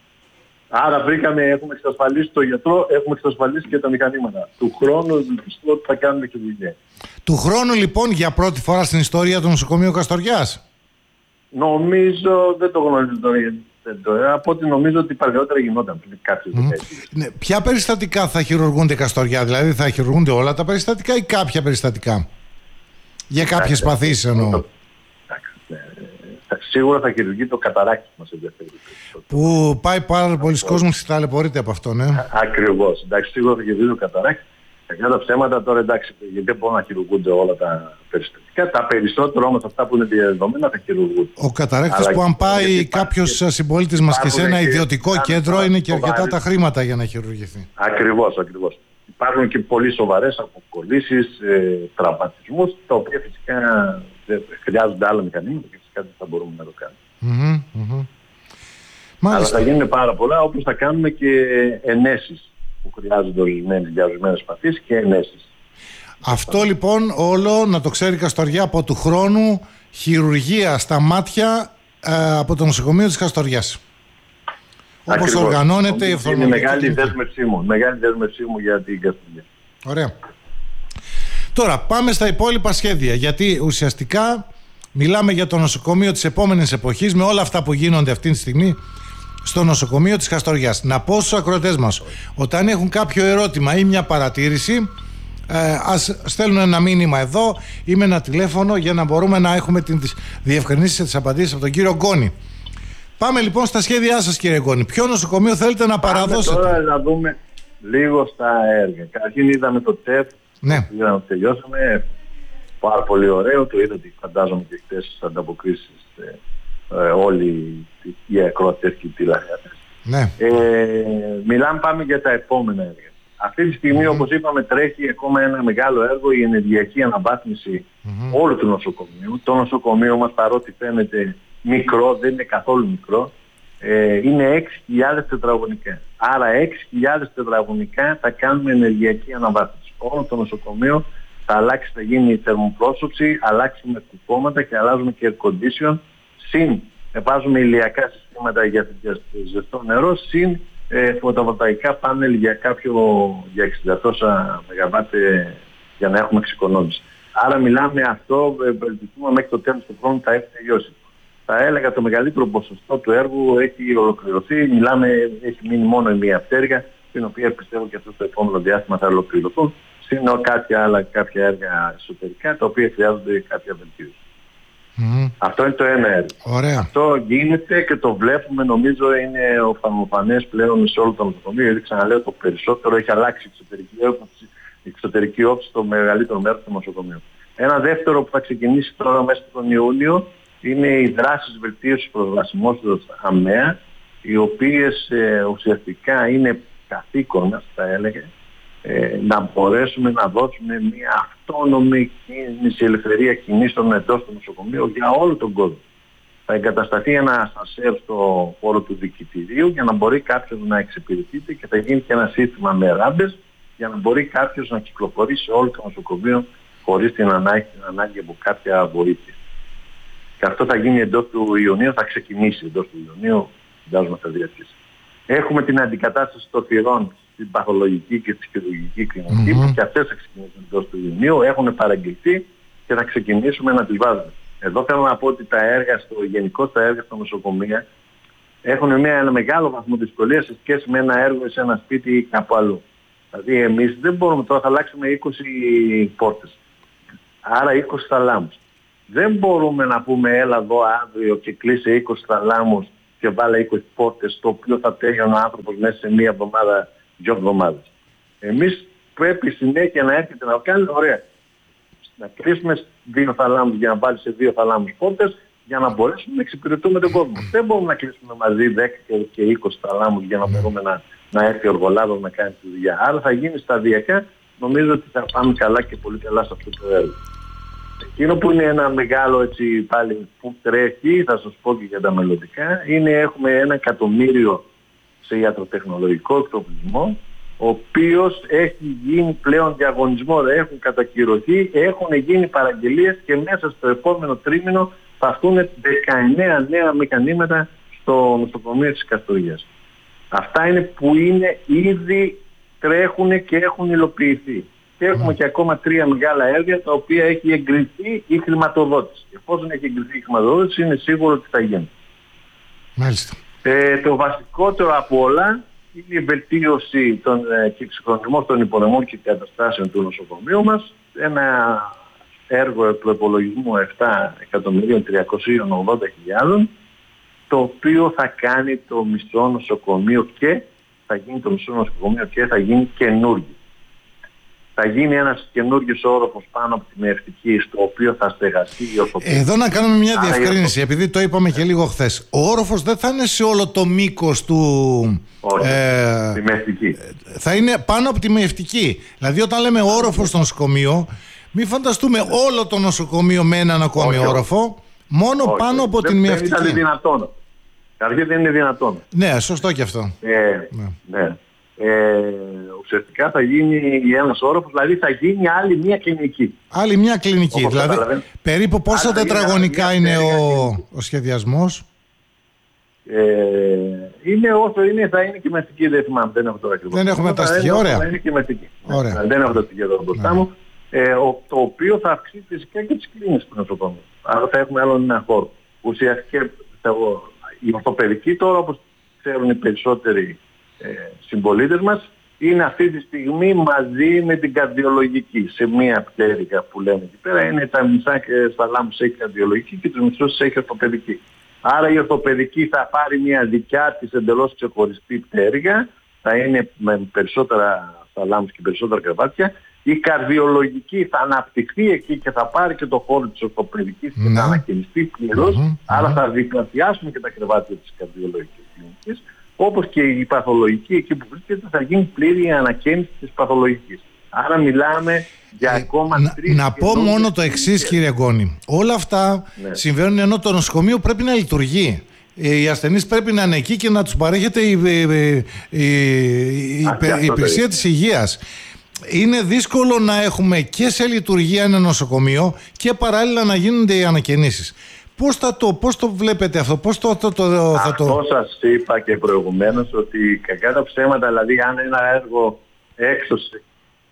Άρα βρήκαμε, έχουμε εξασφαλίσει το γιατρό, έχουμε εξασφαλίσει και τα μηχανήματα. Του χρόνου ελπιστώ ότι θα κάνουμε και δουλειά.
Του χρόνου λοιπόν για πρώτη φορά στην ιστορία του νοσοκομείου Καστοριάς.
Νομίζω, δεν το γνωρίζω τώρα, δεν το, από ό,τι νομίζω ότι παλαιότερα γινόταν κάποιες mm.
ναι, ποια περιστατικά θα χειρουργούνται Καστοριά, δηλαδή θα χειρουργούνται όλα τα περιστατικά ή κάποια περιστατικά? Για κάποιες παθήσεις εννοώ.
Σίγουρα θα χειρουργεί το καταράκι μας ενδιαφέρει.
Που πάει πάρα πολλοί κόσμος και ταλαιπωρείται από αυτό, ναι.
Ακριβώς. Εντάξει, σίγουρα θα χειρουργεί το καταράκι. Για τα ψέματα τώρα, εντάξει, γιατί δεν μπορούν να χειρουργούνται όλα τα περιστατικά. Τα περισσότερα όμως αυτά που είναι διαδεδομένα θα χειρουργούνται.
Ο καταράκτης που αν πάει κάποιος συμπολίτης μας και σε ένα ιδιωτικό και κέντρο είναι και αρκετά τα χρήματα για να χειρουργηθεί.
Ακριβώς, ακριβώς. Υπάρχουν και πολύ σοβαρές αποκολλήσεις, ε, τραυματισμούς, τα οποία φυσικά χρειάζονται άλλα μηχανήματα και φυσικά δεν θα μπορούμε να το κάνουμε.
Mm-hmm, mm-hmm.
Αλλά θα γίνουν πάρα πολλά, όπως θα κάνουμε και ενέσεις που χρειάζονται ορισμένες για ορισμένες παθήσεις και ενέσεις.
Αυτό λοιπόν όλο να το ξέρει Καστοριά από του χρόνου, χειρουργία στα μάτια ε, από το νοσοκομείο της Καστοριάς. Όπως οργανώνεται η οφθαλμολογική.
Είναι μεγάλη δέσμευσή μου, μεγάλη δέσμευσή μου για την Καστοριά.
Ωραία. Τώρα πάμε στα υπόλοιπα σχέδια, γιατί ουσιαστικά μιλάμε για το νοσοκομείο της επόμενης εποχής με όλα αυτά που γίνονται αυτή τη στιγμή στο νοσοκομείο της Καστοριάς. Να πω στους ακροατές μας, όταν έχουν κάποιο ερώτημα ή μια παρατήρηση, ε, ας στέλνουν ένα μήνυμα εδώ ή με ένα τηλέφωνο για να μπορούμε να έχουμε τις διευκρινήσεις και τις απαντήσεις από τον κύριο Γκόνη. Πάμε λοιπόν στα σχέδιά σας, κύριε Γκόνη. Ποιο νοσοκομείο θέλετε να
Πάμε
παραδώσετε?
Τώρα να δούμε λίγο στα έργα. Καταρχήν είδαμε το ΤΕΠ,
ναι.
Είδαμε ότι τελειώσαμε. Πάρα πολύ ωραίο, το είδατε, φαντάζομαι και χθες στις ανταποκρίσεις ε, ε, όλοι οι ακροατές και οι τηλεοπτές.
Ναι.
Ε, μιλάμε, πάμε για τα επόμενα έργα. Αυτή τη στιγμή, mm-hmm. όπως είπαμε, τρέχει ακόμα ένα μεγάλο έργο, η ενεργειακή αναβάθμιση mm-hmm. όλου του νοσοκομείου. Το νοσοκομείο μας, παρότι φαίνεται μικρό, δεν είναι καθόλου μικρό. ε, είναι έξι χιλιάδες τετραγωνικά. Άρα έξι χιλιάδες τετραγωνικά θα κάνουμε ενεργειακή αναβάθμιση. Όλο το νοσοκομείο θα αλλάξει, θα γίνει η θερμοπρόσωψη, αλλάξουμε κουφώματα και αλλάζουμε και air condition, συν βάζουμε ηλιακά συστήματα για, για ζεστό νερό, συν ε, φωτοβολταϊκά πάνελ για κάποιο για εξήντα τόσα μεγαβάτ ε, για να έχουμε εξοικονόμηση. Άρα μιλάμε αυτό, ευελπιστούμε μέχρι το τέλος του χρόνου θα έχει τελειώσει. Θα έλεγα το μεγαλύτερο ποσοστό του έργου έχει ολοκληρωθεί, μιλάμε, έχει μείνει μόνο η μία πτέρυγα, την οποία πιστεύω και αυτό το επόμενο διάστημα θα ολοκληρωθούν, συν κάποια άλλα κάποια έργα εσωτερικά, τα οποία χρειάζονται κάποια βελτίωση. Mm. Αυτό είναι το ένα έργο.
Ωραία.
Αυτό γίνεται και το βλέπουμε, νομίζω είναι οφθαλμοφανές πλέον σε όλο το νοσοκομείο, γιατί ξαναλέω το περισσότερο έχει αλλάξει η εξωτερική όψη, η εξωτερική όψη στο μεγαλύτερο μέρος του νοσοκομείου. Ένα δεύτερο που θα ξεκινήσει τώρα μέσα στον Ιούνιο είναι οι δράσεις βελτίωσης προσβασιμότητας ΑΜΕΑ, οι οποίες ε, ουσιαστικά είναι καθήκον μας, θα έλεγε, ε, να μπορέσουμε να δώσουμε μια αυτόνομη κίνηση, ελευθερία κινήσεων εντός του νοσοκομείου για όλο τον κόσμο. Θα εγκατασταθεί ένα ασανσέρ στο χώρο του διοικητηρίου για να μπορεί κάποιος να εξυπηρετείται και θα γίνει και ένα σύστημα με ράμπες για να μπορεί κάποιος να κυκλοφορήσει σε όλο το νοσοκομείο χωρίς την ανάγκη, την ανάγκη από κάποια βοήθεια. Και αυτό θα γίνει εντός του Ιουνίου, θα ξεκινήσει εντός του Ιουνίου, φαντάζομαι θα διαρκήσει. Έχουμε την αντικατάσταση των θυρών στην παθολογική και στη χειρουργική κλινική, mm-hmm. που και αυτές θα ξεκινήσουν εντός του Ιουνίου, έχουν παραγγελθεί και θα ξεκινήσουμε να τις βάζουμε. Εδώ θέλω να πω ότι τα έργα, στο, γενικώς τα έργα στα νοσοκομεία, έχουν μια, ένα μεγάλο βαθμό δυσκολίας σε σχέση με ένα έργο σε ένα σπίτι ή κάπου αλλού. Δηλαδή εμείς δεν μπορούμε τώρα, θα αλλάξουμε είκοσι πόρτες, άρα είκοσι θαλάμους. Δεν μπορούμε να πούμε έλα εδώ αύριο και κλείσε είκοσι θαλάμους και βάλε είκοσι πόρτες, το οποίο θα τέλειωνε ο άνθρωπος μέσα σε μία εβδομάδα, δύο εβδομάδες. Εμείς πρέπει συνέχεια να έρχεται να κάνει, ωραία, να κλείσουμε δύο θαλάμους για να βάλει σε δύο θαλάμους πόρτες για να μπορέσουμε να εξυπηρετούμε τον κόσμο. Δεν μπορούμε να κλείσουμε μαζί δέκα και είκοσι θαλάμους για να μπορούμε να, να έρθει ο εργολάβος να κάνει τη δουλειά. Άρα θα γίνει σταδιακά, νομίζω ότι θα πάμε καλά και πολύ καλά σε αυτό το έργο. Εκείνο που είναι ένα μεγάλο έτσι πάλι που τρέχει, θα σας πω και για τα μελλοντικά, είναι έχουμε ένα εκατομμύριο σε ιατροτεχνολογικό εξοπλισμό, ο οποίος έχει γίνει πλέον διαγωνισμό, έχουν κατακυρωθεί, έχουν γίνει παραγγελίες και μέσα στο επόμενο τρίμηνο θα έρθουν δεκαεννέα νέα μηχανήματα στο νοσοκομείο της Καστορίας. Αυτά είναι που είναι ήδη τρέχουν και έχουν υλοποιηθεί. Και έχουμε και ακόμα τρία μεγάλα έργα τα οποία έχει εγκριθεί η χρηματοδότηση. Εφόσον έχει εγκριθεί η χρηματοδότηση είναι σίγουρο ότι θα γίνει.
Μάλιστα.
Ε, το βασικότερο από όλα είναι η βελτίωση των, ε, και εξυγχρονισμός των υποδομών και καταστάσεων του νοσοκομείου μας. Ένα έργο του υπολογισμού επτά εκατομμυρίων τριακόσιες ογδόντα χιλιάδες, το οποίο θα κάνει το μισό νοσοκομείο και θα γίνει το μισό νοσοκομείο και θα γίνει καινούργιο. Θα γίνει ένας καινούργιος όροφος πάνω από τη Μευτική, στο οποίο θα στεγαστεί η ορθοπαιδική.
Εδώ να κάνουμε μια διευκρίνηση, επειδή το είπαμε και λίγο χθες. Ο όροφος δεν θα είναι σε όλο το μήκος του...
Όχι, ε, τη Μευτική.
Θα είναι πάνω από τη Μευτική. Δηλαδή όταν λέμε όροφος στο νοσοκομείο, μην φανταστούμε όλο το νοσοκομείο με έναν ακόμη όχι, όροφο, μόνο όχι, πάνω από
δεν,
την Μευτική.
Δεν είναι δυνατόν. Καταρχήν δεν είναι δυνατόν.
Ναι, σωστό και αυτό.
Ε, ναι. ναι. Ε, ουσιαστικά θα γίνει ένας όροφος, δηλαδή θα γίνει άλλη μια κλινική.
Άλλη μια κλινική, όπως δηλαδή καταλαβαίνω. Περίπου πόσα τετραγωνικά είναι ο, ο σχεδιασμός?
Ε, είναι όσο είναι, θα είναι και μευτική, δεν θυμάμαι, δεν έχω τώρα ακριβώς.
Δεν έχουμε τα στοιχεία, ωραία.
Θα είναι και μευτική. Δεν έχω τα στοιχεία εδώ μπροστά μου, ε, ο, το οποίο θα αυξήσει φυσικά και τις κλίνες του νοσοκομείου. Άρα θα έχουμε άλλον ένα χώρο. Ουσιαστικά η ορθοπαιδική τώρα, όπως ξέρουν οι περισσότεροι Ε, συμπολίτες μας, είναι αυτή τη στιγμή μαζί με την καρδιολογική σε μία πτέρυγα που λέμε εκεί πέρα. Είναι τα μισά θαλάμους έχει καρδιολογική και τους μισούς έχει ορθοπαιδική. Άρα η ορθοπαιδική θα πάρει μια δικιά της εντελώς ξεχωριστή πτέρυγα, θα είναι με περισσότερα θαλάμους και περισσότερα κρεβάτια. Η καρδιολογική θα αναπτυχθεί εκεί και θα πάρει και το χώρο της ορθοπαιδικής και θα ανακαινιστεί πλήρως. Mm-hmm. Άρα θα διπλασιάσουμε και τα κρεβάτια της καρδιολογικής κλινικής. Όπως και η παθολογική εκεί που βρίσκεται θα γίνει πλήρη ανακαίνιση της παθολογικής. Άρα μιλάμε για ακόμα
ε,
τρεις...
Να, να πω μόνο το εξής, κύριε Γκόνη. Όλα αυτά ναι. συμβαίνουν ενώ το νοσοκομείο πρέπει να λειτουργεί. οι ασθενείς πρέπει να είναι εκεί και να τους παρέχεται η, η, η, η, η υπηρεσία της υγείας. Είναι δύσκολο να έχουμε και σε λειτουργία ένα νοσοκομείο και παράλληλα να γίνονται οι ανακαινήσεις. Πώς, θα το, πώς το βλέπετε αυτό, πώς το, το, το, θα το...
Αυτό σας είπα και προηγουμένως, ότι κακά τα ψέματα, δηλαδή αν ένα έργο έξω στις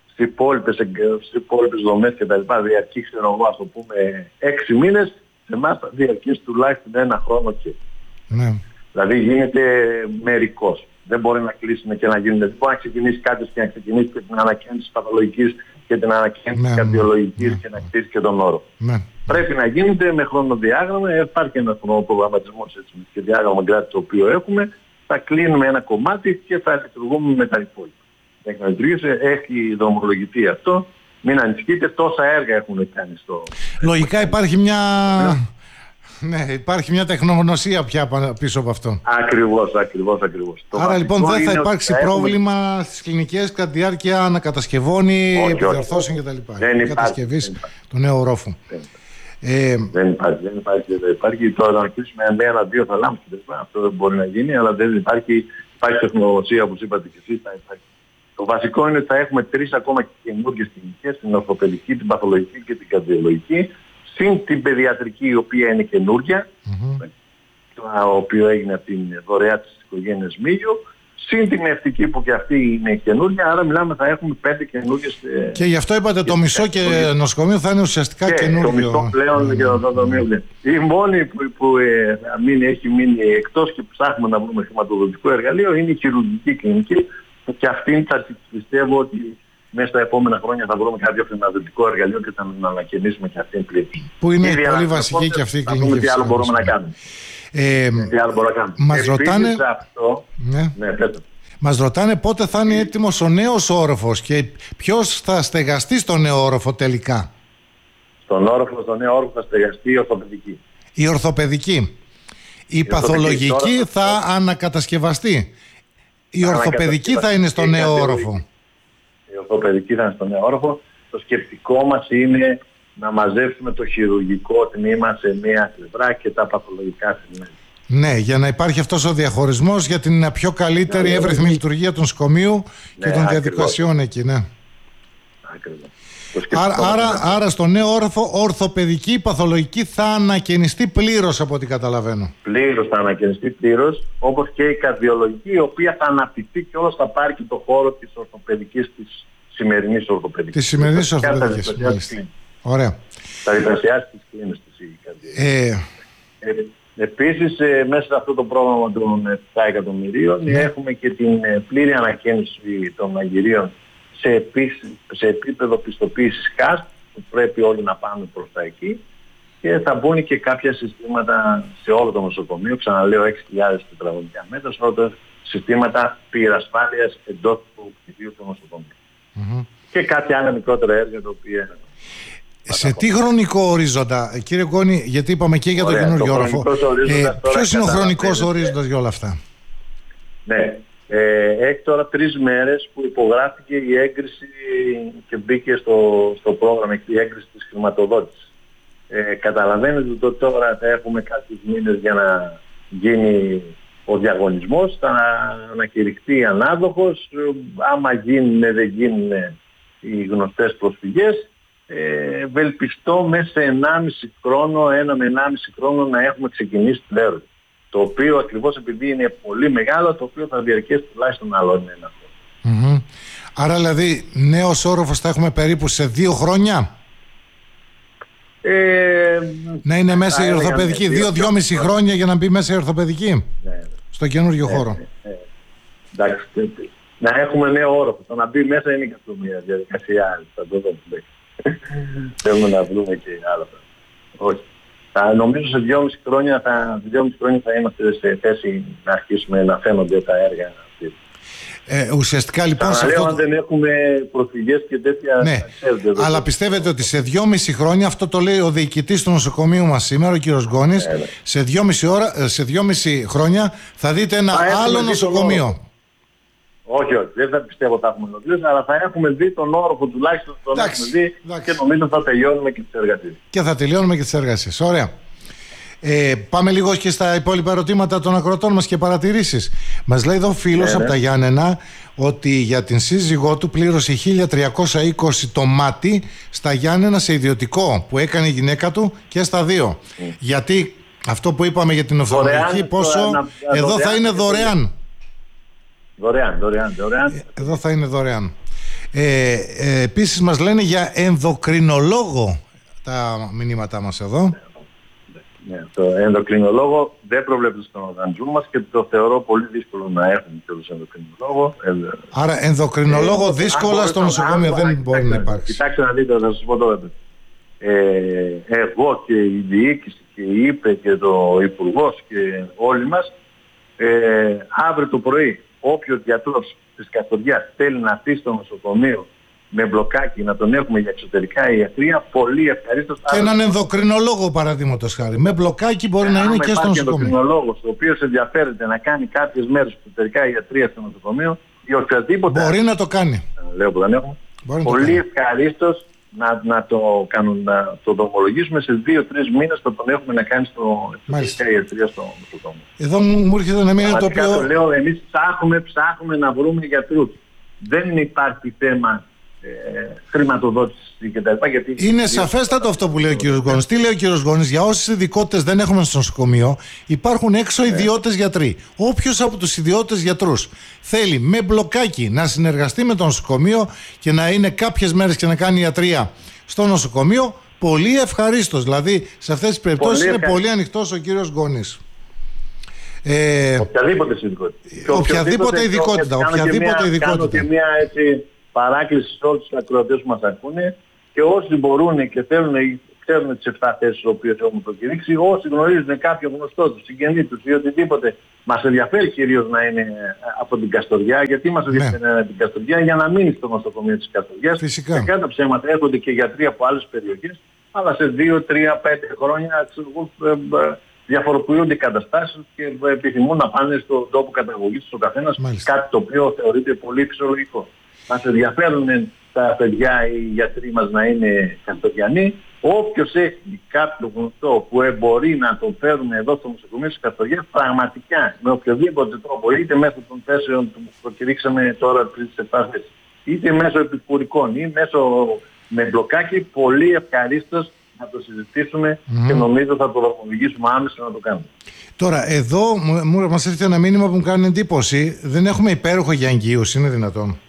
υπόλοιπες δομές και τα λοιπά διαρκεί, ξέρω εγώ, ας το πούμε έξι μήνες, σε εμάς θα διαρκείς τουλάχιστον ένα χρόνο και.
Ναι.
Δηλαδή γίνεται μερικός. Δεν μπορεί να κλείσουν και να γίνουν. Δεν μπορεί να ξεκινήσει κάποιος και να ξεκινήσει και την ανακαίνιση παθολογικής και την ανακαίνιση
ναι,
καρδιολογικής
ναι,
και να κτίσει και τον όρο.
Ναι.
Πρέπει να γίνεται με χρονοδιάγραμμα. Υπάρχει ένα χρονοπρογραμματισμός και διάγραμμα γκράτη το οποίο έχουμε. Θα κλείνουμε ένα κομμάτι και θα λειτουργούμε με τα υπόλοιπα. Έχει να λειτουργήσει, έχει δρομολογηθεί αυτό. Μην ανησυχείτε, τόσα έργα έχουν κάνει στο.
Λογικά υπάρχει μια. Ναι, υπάρχει μια τεχνογνωσία πια πίσω από αυτό.
Ακριβώς, ακριβώς, ακριβώς.
Άρα λοιπόν δεν θα υπάρξει θα πρόβλημα έχουμε... στις κλινικές κατά τη διάρκεια ανακατασκευών ή επιδιορθώσεων κτλ. Κατασκευής του νέου ορόφου.
Ε, δεν υπάρχει, δεν υπάρχει, δεν υπάρχει. Τώρα να κλείσουμε ένα-δύο θα λάμψει. Αυτό δεν μπορεί να γίνει, αλλά δεν υπάρχει, υπάρχει τεχνογνωσία, όπως είπατε και εσείς, θα υπάρχει. Το βασικό είναι ότι θα έχουμε τρεις ακόμα καινούργιες κλινικές, την ορθοπαιδική, την παθολογική και την καρδιολογική, συν την παιδιατρική, η οποία είναι καινούργια, mm-hmm. το οποίο έγινε από την δωρεά της οικογένειας Μήλιο, συν την ευτική που και αυτή είναι καινούργια, άρα μιλάμε θα έχουμε πέντε καινούργιες.
Και γι' αυτό είπατε το μισό και νοσοκομείο θα είναι ουσιαστικά
και
καινούργιο.
Το μισό πλέον και το νοσοκομείο. Η μόνη που, που ε, μην έχει μείνει εκτός και ψάχνουμε να βρούμε χρηματοδοτικό εργαλείο είναι η χειρουργική κλινική, και αυτήν θα πιστεύω ότι μέσα στα επόμενα χρόνια θα βρούμε κάποιο χρηματοδοτικό εργαλείο και θα ανακαινήσουμε και αυτήν πλήρως.
Που είναι ήδη πολύ βασική και αυτή η κλινική.
Θα δούμε τι άλλο μπορούμε να κάνουμε.
Ε,
τι άλλο μπορούμε να κάνουμε.
Μας ρωτάνε,
αυτό,
ναι. Ναι, μας ρωτάνε πότε θα είναι έτοιμος ο νέος όροφος και ποιος θα στεγαστεί στο νέο όροφο τελικά.
Στον όροφο, στο νέο όροφο θα στεγαστεί η ορθοπαιδική.
Η ορθοπαιδική. Η, η παθολογική τώρα θα ανακατασκευαστεί. Η ορθοπαιδική θα είναι στο νέο όροφο.
Η ορθοπαιδική θα είναι στο νέο όροφο. Το σκεπτικό μας είναι να μαζέψουμε το χειρουργικό τμήμα σε μία πλευρά και τα παθολογικά τμήματα.
Ναι, για να υπάρχει αυτός ο διαχωρισμός για την πιο καλύτερη εύρυθμη ναι, λειτουργία των νοσοκομείου και ναι, των διαδικασιών εκεί, ναι.
Ακριβώς.
Άρα, άρα, άρα στο νέο όροφο ορθοπαιδική, η παθολογική θα ανακαινιστεί πλήρως από ό,τι καταλαβαίνω.
Πλήρως θα ανακαινιστεί πλήρως, όπως και η καρδιολογική, η οποία θα αναπτυχθεί και όλος θα πάρει και το χώρο της ορθοπαιδικής, της σημερινής ορθοπαιδικής.
Της σημερινής ορθοπαιδικής, μάλιστα. Ωραία.
Θα διπλασιάσει τις κλίνες της η καρδιολογική. Ε... Ε, επίσης, ε, μέσα σε αυτό το πρόγραμμα των επτά εκατομμυρίων ναι, έχουμε και την ε, πλήρη ανακαίνιση των αγυρίων σε, επίσης, σε επίπεδο πιστοποίησης ΚΑΣ, που πρέπει όλοι να πάμε προς τα εκεί, και θα μπουν και κάποια συστήματα σε όλο το νοσοκομείο, ξαναλέω έξι χιλιάδες τετραγωνικά μέτρα, σε όλα τα συστήματα πυρασφάλειας εντός του κτηρίου του νοσοκομείου. Mm-hmm. Και κάποια άλλα μικρότερα έργα τα οποία...
Σε τι χρονικό ορίζοντα, κύριε Γκόνη, γιατί είπαμε και για το καινούργιο όροφο, ε, ποιος είναι ο χρονικός ορίζοντας για όλα αυτά?
Ναι. Ε, έχει τώρα τρεις μέρες που υπογράφηκε η έγκριση και μπήκε στο, στο πρόγραμμα η έγκριση της χρηματοδότησης. Ε, καταλαβαίνετε ότι τώρα θα έχουμε κάποιους μήνες για να γίνει ο διαγωνισμός, θα ανακηρυχθεί ανάδοχος, άμα γίνουν δεν γίνουν οι γνωστές προσφυγές, ε, ευελπιστώ μέσα σε ενάμιση χρόνο, ένα με ενάμιση χρόνο να έχουμε ξεκινήσει το έργο. Το οποίο ακριβώς επειδή είναι πολύ μεγάλο, το οποίο θα διαρκέσει τουλάχιστον άλλο ένα χρόνο.
Mm-hmm. Άρα δηλαδή νέος όροφος θα έχουμε περίπου σε δύο χρόνια.
Ε,
να είναι μέσα η ορθοπαιδική, δύο-δυόμιση χρόνια για να μπει μέσα η ορθοπαιδική. Ναι, στο καινούργιο ναι, χώρο. Ναι, ναι.
Εντάξει, να έχουμε νέο όροφο. Το να μπει μέσα είναι και αυτό μια διαδικασία. Θα το δούμε. Θέλουμε να βρούμε και άλλα. Όχι. Θα, νομίζω σε δυόμιση χρόνια θα, χρόνια θα είμαστε σε θέση να αρχίσουμε να φαίνονται τα έργα.
Ε, ουσιαστικά λοιπόν
σε αυτό... αν δεν έχουμε προσφυγές και τέτοια...
Ναι, ξέρετε, αλλά πιστεύετε ότι σε δυόμιση χρόνια, αυτό το λέει ο διοικητής του νοσοκομείου μας σήμερα, ο κύριος Γκόνης, ναι, ναι. σε δυόμιση, ώρα, σε δυόμιση χρόνια θα δείτε ένα θα άλλο νοσοκομείο.
Όχι, όχι, δεν θα πιστεύω ότι θα έχουμε ολοκληρώσει, αλλά θα έχουμε δει τον όροφο τουλάχιστον τον έχουμε δει και νομίζω θα τελειώνουμε και τις εργασίες.
Και θα τελειώνουμε και τις εργασίες. Ωραία. Ε, πάμε λίγο και στα υπόλοιπα ερωτήματα των ακροατών μας και παρατηρήσεις. Μας λέει εδώ φίλος
ναι,
από τα Γιάννενα ότι για την σύζυγό του πλήρωσε χίλια τριακόσια είκοσι το μάτι στα Γιάννενα σε ιδιωτικό που έκανε η γυναίκα του και στα δύο. Mm. Γιατί αυτό που είπαμε για την οφθαλμολογική, πόσο να, να, εδώ δωρεάν, θα είναι δωρεάν.
Δωρεάν, δωρεάν, δωρεάν.
Εδώ θα είναι δωρεάν. Ε, ε, επίσης μας λένε για ενδοκρινολόγο τα μηνύματά μας εδώ.
Ναι, το ενδοκρινολόγο δεν προβλέπεται στον οργανισμό μας και το θεωρώ πολύ δύσκολο να έχουμε και τον ενδοκρινολόγο.
Άρα ενδοκρινολόγο ε, δύσκολα στο νοσοκομείο δεν μπορεί κοιτάξτε, να υπάρξει.
Κοιτάξτε να δείτε, θα σας πω τώρα. Ε, εγώ και η διοίκηση και η ΥΠΕ και το Υπουργός και όλοι μας ε, αύριο το πρωί όποιος γιατρός της Καστοριάς θέλει να έρθει στο νοσοκομείο με μπλοκάκι να τον έχουμε για εξωτερικά ιατρία, πολύ ευχαρίστως.
Και έναν ενδοκρινολόγο παραδείγματος χάρη. Με μπλοκάκι μπορεί ε, να είναι και στο νοσοκομείο.
Υπάρχει ενδοκρινολόγος ο οποίος ενδιαφέρεται να κάνει κάποιες μέρες εξωτερικά ιατρία στο νοσοκομείο ή οποιαδήποτε.
Μπορεί να το κάνει.
Λέω που δεν έχουμε. Πολύ ευχαρίστως να, να το κάνουν, να το δομολογήσουμε σε δύο τρεις μήνες θα τον έχουμε να κάνει στο εξωτερικά ιατρία στο νοσοκομείο.
Εδώ μου έρχεται να μείνει το οποίο...
το λέω, εμείς ψάχνουμε, ψάχνουμε να βρούμε γιατρούς. Δεν υπάρχει θέμα Ε, χρηματοδότηση κτλ.
Είναι σαφέστατο αυτό που λέει ο κύριος Γκόνης. Τι λέει ο κύριος Γκόνης? Για όσες ειδικότητες δεν έχουμε στο νοσοκομείο, υπάρχουν έξω ιδιώτες γιατροί. Όποιος από τους ιδιώτες γιατρούς θέλει με μπλοκάκι να συνεργαστεί με το νοσοκομείο και να είναι κάποιες μέρες και να κάνει ιατρία στο νοσοκομείο, πολύ ευχαρίστως. Δηλαδή σε αυτές τις περιπτώσεις είναι ευχαρίστως. Πολύ ανοιχτός ο κύριος Γκόνης.
Ε, οποιαδήποτε ειδικότητα.
Οποιαδήποτε ειδικότητα. Οποιαδήποτε ειδικότητα.
Κάνω και μια έτσι παράκληση σε όλους τους ακροατές που μας ακούνε και όσοι μπορούν και θέλουν, ξέρουν τις επτά θέσεις τις οποίες έχουμε προκηρύξει, όσοι γνωρίζουν κάποιο γνωστό τους, συγγενή τους ή οτιδήποτε, μας ενδιαφέρει κυρίως να είναι από την Καστοριά. Γιατί μας ενδιαφέρει να είναι από την Καστοριά? Για να μείνει στο νοσοκομείο της Καστοριάς.
Φυσικά.
Και κατά ψέματα έρχονται και γιατροί από άλλες περιοχές, αλλά σε δύο, τρία, πέντε χρόνια διαφοροποιούνται οι καταστάσεις και επιθυμούν να πάνε στον τόπο καταγωγής του ο καθένας, κάτι το οποίο θεωρείται πολύ φυσιολογικό. Μας ενδιαφέρουν τα παιδιά, οι γιατροί μας να είναι Καστοριανοί. Όποιος έχει κάποιο γνωστό που μπορεί να τον φέρουμε εδώ στο νοσοκομείο της Καστοριάς, πραγματικά με οποιοδήποτε τρόπο, είτε μέσω των θέσεων που προκηρύξαμε τώρα πριν τις επτά θέσεις, είτε μέσω επικουρικών ή μέσω με μπλοκάκι, πολύ ευχαρίστως να το συζητήσουμε mm. και νομίζω θα το δρομολογήσουμε άμεσα να το κάνουμε.
Τώρα, εδώ μου, μας έρχεται ένα μήνυμα που μου κάνει εντύπωση. Δεν έχουμε υπέροχο για εγγύους, είναι δυνατόν?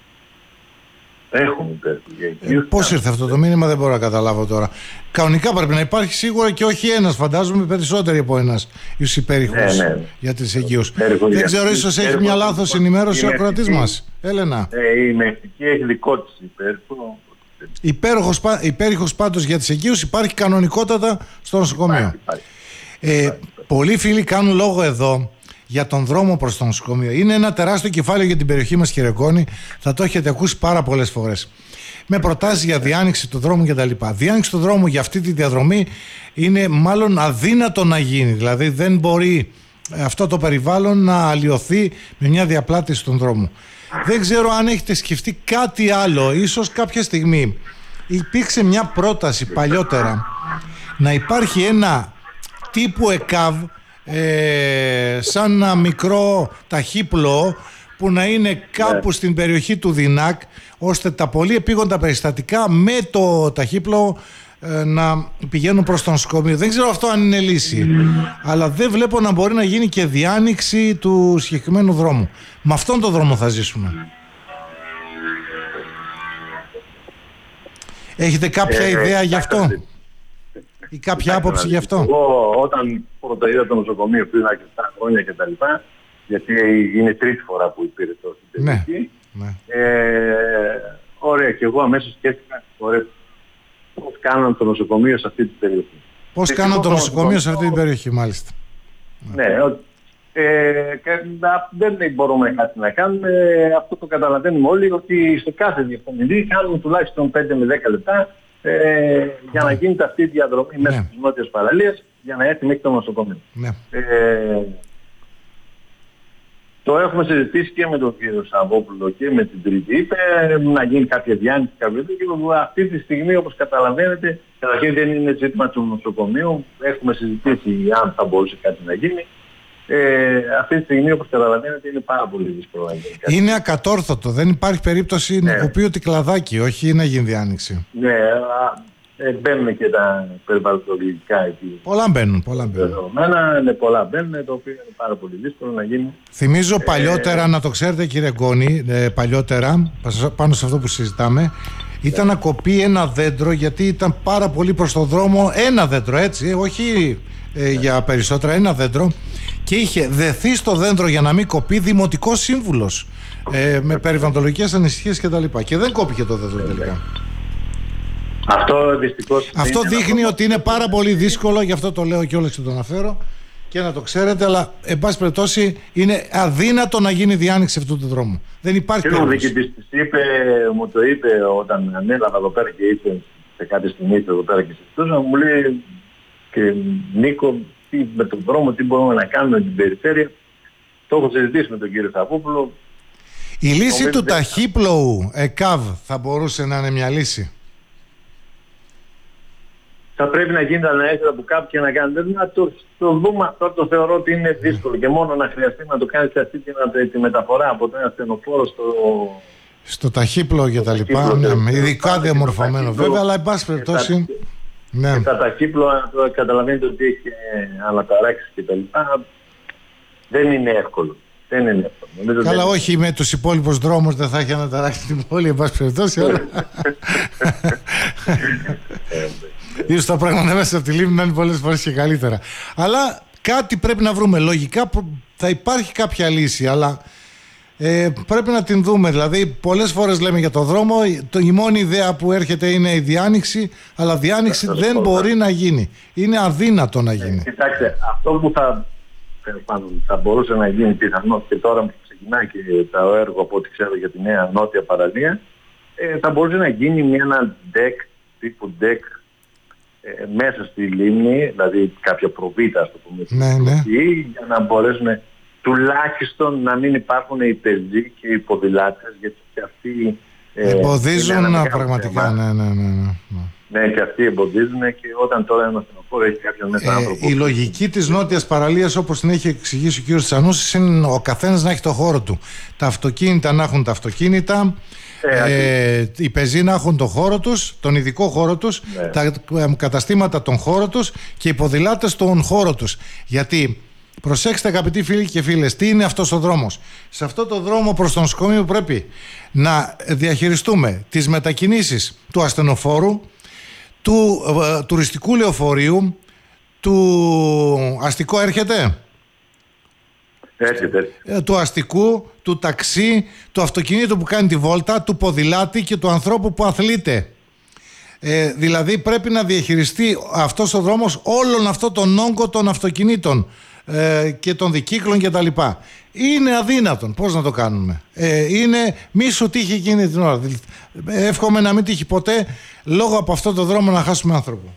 Έχουμε υπέροχο για εγγύους.
Ε, πώς ήρθε αυτό το μήνυμα, δεν μπορώ να καταλάβω τώρα. Κανονικά πρέπει να υπάρχει σίγουρα και όχι ένας, φαντάζομαι περισσότεροι από ένας εις υπέρηχους ναι, ναι. για τις εγγύους. Δεν ξέρω, ίσως έχει μια λάθος ενημέρωση ο ακροατής μας. Έλενα.
Ε, η μευτική έχει δικό της υπέρηχο.
Υπέροχος, υπέρηχος πάντως για τις εγγύους υπάρχει κανονικότατα στο νοσοκομείο. Υπάρχει, υπάρχει. Ε, υπάρχει. Πολλοί φίλοι κάνουν λόγο εδώ για τον δρόμο προς το νοσοκομείο. Είναι ένα τεράστιο κεφάλαιο για την περιοχή μας, κύριε Γκόνη. Θα το έχετε ακούσει πάρα πολλές φορές. Με προτάσεις για διάνοιξη του δρόμου κτλ. Διάνοιξη του δρόμου για αυτή τη διαδρομή είναι μάλλον αδύνατο να γίνει. Δηλαδή δεν μπορεί αυτό το περιβάλλον να αλλοιωθεί με μια διαπλάτηση των δρόμων. Δεν ξέρω αν έχετε σκεφτεί κάτι άλλο. Ίσως κάποια στιγμή υπήρξε μια πρόταση παλιότερα να υπάρχει ένα τύπου ΕΚΑΒ, ε, σαν ένα μικρό ταχύπλοο που να είναι κάπου στην περιοχή του ΔΙΝΑΚ, ώστε τα πολύ επίγοντα περιστατικά με το ταχύπλοο ε, να πηγαίνουν προς το νοσοκομείο. Δεν ξέρω αυτό αν είναι λύση, αλλά δεν βλέπω να μπορεί να γίνει και διάνοιξη του συγκεκριμένου δρόμου. Με αυτόν τον δρόμο θα ζήσουμε. Έχετε κάποια ε, ιδέα ε, γι' αυτό ή κάποια άποψη γι' αυτό?
Εγώ όταν πρώτα είδα το νοσοκομείο πριν αρκετά χρόνια και τα λοιπά, γιατί είναι τρίτη φορά που υπηρετώ στην περιοχή, ναι, ναι. Ε, ωραία, και εγώ αμέσως σκέφτηκα, ωραία, πώς κάναν το νοσοκομείο σε αυτή την περιοχή.
Πώς κάναν το νοσοκομείο σε αυτή την περιοχή, μάλιστα.
Ναι, ε, και, να, δεν μπορούμε κάτι να κάνουμε, αυτό το καταλαβαίνουμε όλοι, ότι σε κάθε διευθυντή κάνουμε τουλάχιστον πέντε με δέκα λεπτά ε, για να γίνεται αυτή η διαδρομή ναι. μέσα στις νότιες παραλίες για να έρθει μέχρι το νοσοκομείο. Ναι. Ε, Το έχουμε συζητήσει και με τον κύριο Σαββόπουλο και με την Τρίτη. Είπε να γίνει κάποια διάνοιξη κάποιο τέτοιο. Αυτή τη στιγμή, όπως καταλαβαίνετε, καταρχήν δεν είναι ζήτημα του νοσοκομείου. Έχουμε συζητήσει αν θα μπορούσε κάτι να γίνει. Ε, αυτή τη στιγμή, όπως καταλαβαίνετε, είναι πάρα πολύ δύσκολο να γίνει κάτι.
Είναι ακατόρθωτο. Δεν υπάρχει περίπτωση ναι. να κοπεί ότι κλαδάκι, όχι να γίνει διάνοιξη.
Ναι, ε, μπαίνουν και τα περιβαλλοντολογικά εκεί.
Πολλά μπαίνουν, πολλά μπαίνουν.
Ναι, πολλά μπαίνουν, το οποίο είναι πάρα πολύ δύσκολο να γίνει.
Θυμίζω ε, παλιότερα, να το ξέρετε κύριε Γκόνη, ε, παλιότερα, πάνω σε αυτό που συζητάμε, ήταν να κοπεί ένα δέντρο γιατί ήταν πάρα πολύ προς το δρόμο, ένα δέντρο έτσι, όχι ε, για περισσότερα, ένα δέντρο, και είχε δεθεί στο δέντρο για να μην κοπεί δημοτικός σύμβουλος ε, με περιβαλλοντολογικές ανησυχίες κτλ. Και, και δεν κόπηκε το δέντρο τελικά.
Αυτό δυστυχώς...
Αυτό δείχνει ότι είναι πάρα πολύ δύσκολο, γι' αυτό το λέω και όλες και το αναφέρω και να το ξέρετε, αλλά εν πάση περιπτώσει είναι αδύνατο να γίνει διάνοιξη αυτού του δρόμου. Δεν υπάρχει περίπτωση.
Και ο διοικητής είπε, μου το είπε όταν ανέλαβα εδώ πέρα και ήρθε σε κάποια στιγμή εδώ πέρα και συζητούσα, μου λέει και Νίκο, τι, με τον δρόμο, τι μπορούμε να κάνουμε με την περιφέρεια. Το έχω συζητήσει με τον κύριο Σαββόπουλο.
Η λύση του ταχύπλοου ΕΚΑΒ θα μπορούσε να είναι μια λύση.
Θα πρέπει να γίνεται να έρθει από κάπου και να κάνετε. Να το, το δούμε αυτό, το θεωρώ ότι είναι δύσκολο και μόνο να χρειαστεί να το κάνεις αυτή τη, τη μεταφορά από το ένα ασθενοφόρο στο...
στο ταχύπλο και τα λοιπά, ναι, ειδικά διαμορφωμένο βέβαια, αλλά εν πάση περιπτώσει...
Ναι. Και τα ταχύπλοα καταλαβαίνετε ότι έχει αναταράξεις και τα λοιπά. Δεν είναι εύκολο. Δεν είναι εύκολο.
Καλά, όχι με τους υπόλοιπους δρόμους δεν θα έχει αναταράξει την πόλη, εν πάση περιπτώσει. Ίσως τα πράγματα μέσα από τη Λίμνη να είναι πολλές φορές και καλύτερα. Αλλά κάτι πρέπει να βρούμε. Λογικά θα υπάρχει κάποια λύση, αλλά ε, πρέπει να την δούμε. Δηλαδή, πολλές φορές λέμε για το δρόμο, το, η μόνη ιδέα που έρχεται είναι η διάνοιξη, αλλά διάνοιξη δεν δεν μπορεί να γίνει. Είναι αδύνατο να γίνει.
Ε, κοιτάξτε, αυτό που θα, θα μπορούσε να γίνει πιθανώς και τώρα που ξεκινάει και το έργο από ό,τι ξέρω για τη νέα νότια παραλία, ε, θα μπορούσε να γίνει μια, ένα deck, τύπου deck, Ε, μέσα στη λίμνη, δηλαδή κάποια προβήτα, ας το πούμε,
ναι, ναι.
για να μπορέσουν τουλάχιστον να μην υπάρχουν οι πεζοί και οι ποδηλάτες, γιατί και αυτοί
ε, εμποδίζουν να πραγματικά, ναι, ναι, ναι, ναι.
Ναι, και αυτοί εμποδίζουν και όταν τώρα ένα στενοφόρο έχει κάποιον μέσα ε, άνθρωπο.
Η λογική της νότιας παραλίας, όπως την έχει εξηγήσει ο κ. Τσανούσης, είναι ο καθένας να έχει το χώρο του. Τα αυτοκίνητα να έχουν τα αυτοκίνητα, Ε, ε, οι πεζοί να έχουν τον χώρο τους, τον ειδικό χώρο τους, ναι. τα καταστήματα τον χώρο τους και οι ποδηλάτες τον χώρο τους. Γιατί, προσέξτε αγαπητοί φίλοι και φίλες, τι είναι αυτός ο δρόμος. Σε αυτό το δρόμο προς το νοσοκομείο πρέπει να διαχειριστούμε τις μετακινήσεις του ασθενοφόρου, του ε, τουριστικού λεωφορείου, του αστικό έρχεται.
Έρχεται.
Του αστικού, του ταξί, του αυτοκινήτου που κάνει τη βόλτα, του ποδηλάτη και του ανθρώπου που αθλείται. Ε, δηλαδή πρέπει να διαχειριστεί αυτός ο δρόμος όλων αυτών των όγκων των αυτοκινήτων ε, και των δικύκλων κτλ. Είναι αδύνατον. Πώς να το κάνουμε. Ε, είναι μη σου τύχει εκείνη την ώρα. Εύχομαι να μην τύχει ποτέ λόγω από αυτό το δρόμο να χάσουμε άνθρωπο.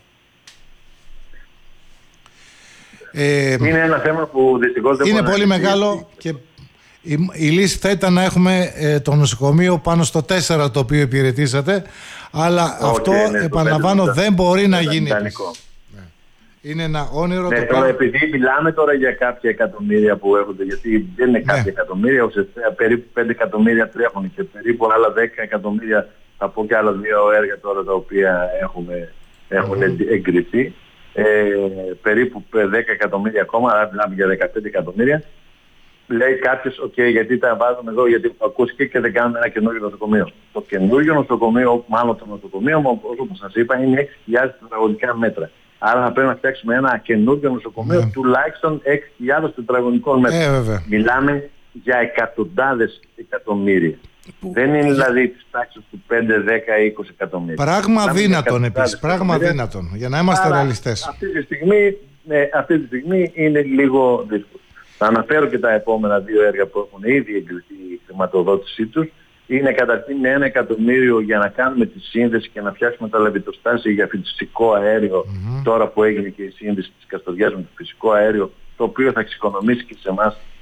Ε, είναι ένα θέμα που δυστυχώς δεν
είναι πολύ μεγάλο και η, η λύση θα ήταν να έχουμε ε, το νοσοκομείο πάνω στο τέσσερα το οποίο υπηρετήσατε, αλλά okay, αυτό ναι, επαναλαμβάνω δεν, δεν μπορεί να γίνει. Ναι. Είναι ένα όνειρο.
Ναι,
το
τώρα, επειδή μιλάμε τώρα για κάποια εκατομμύρια που έρχονται, γιατί δεν είναι κάποια ναι. εκατομμύρια, ουσιαστικά περίπου πέντε εκατομμύρια τρέχουν και περίπου άλλα δέκα εκατομμύρια, θα πω και άλλα δύο έργα τώρα τα οποία έχουμε, έχουν mm. εγκριθεί. Ε, περίπου δέκα εκατομμύρια ακόμα, άρα μιλάμε για δεκαπέντε εκατομμύρια. Λέει κάποιος, οκ, okay, γιατί τα βάζουμε εδώ, γιατί ακούστηκε και δεν κάνουμε ένα καινούργιο νοσοκομείο. Το καινούργιο νοσοκομείο, μάλλον το νοσοκομείο, όπως σας είπα, είναι έξι χιλιάδες τετραγωνικά μέτρα. Άρα θα πρέπει να φτιάξουμε ένα καινούργιο νοσοκομείο yeah. τουλάχιστον έξι χιλιάδες τετραγωνικών μέτρων. Yeah, μιλάμε για εκατοντάδες εκατομμύρια. Που... Δεν είναι δηλαδή της τάξης του πέντε, δέκα ή είκοσι εκατομμύρια.
Πράγμα δύνατον επίσης, πράγμα δύνατον, για να είμαστε Άρα, ρεαλιστές.
Αυτή τη, στιγμή, ναι, αυτή τη στιγμή είναι λίγο δύσκολο. Θα αναφέρω και τα επόμενα δύο έργα που έχουν ήδη εγκριθεί η χρηματοδότησή τους. Είναι καταρχήν ένα εκατομμύριο για να κάνουμε τη σύνδεση και να φτιάξουμε τα λαβητοστάσια για φυσικό αέριο, mm-hmm. τώρα που έγινε και η σύνδεση της Καστοριάς με το φυσικό αέριο, το οποίο θα εξοικονομήσει και σε εμάς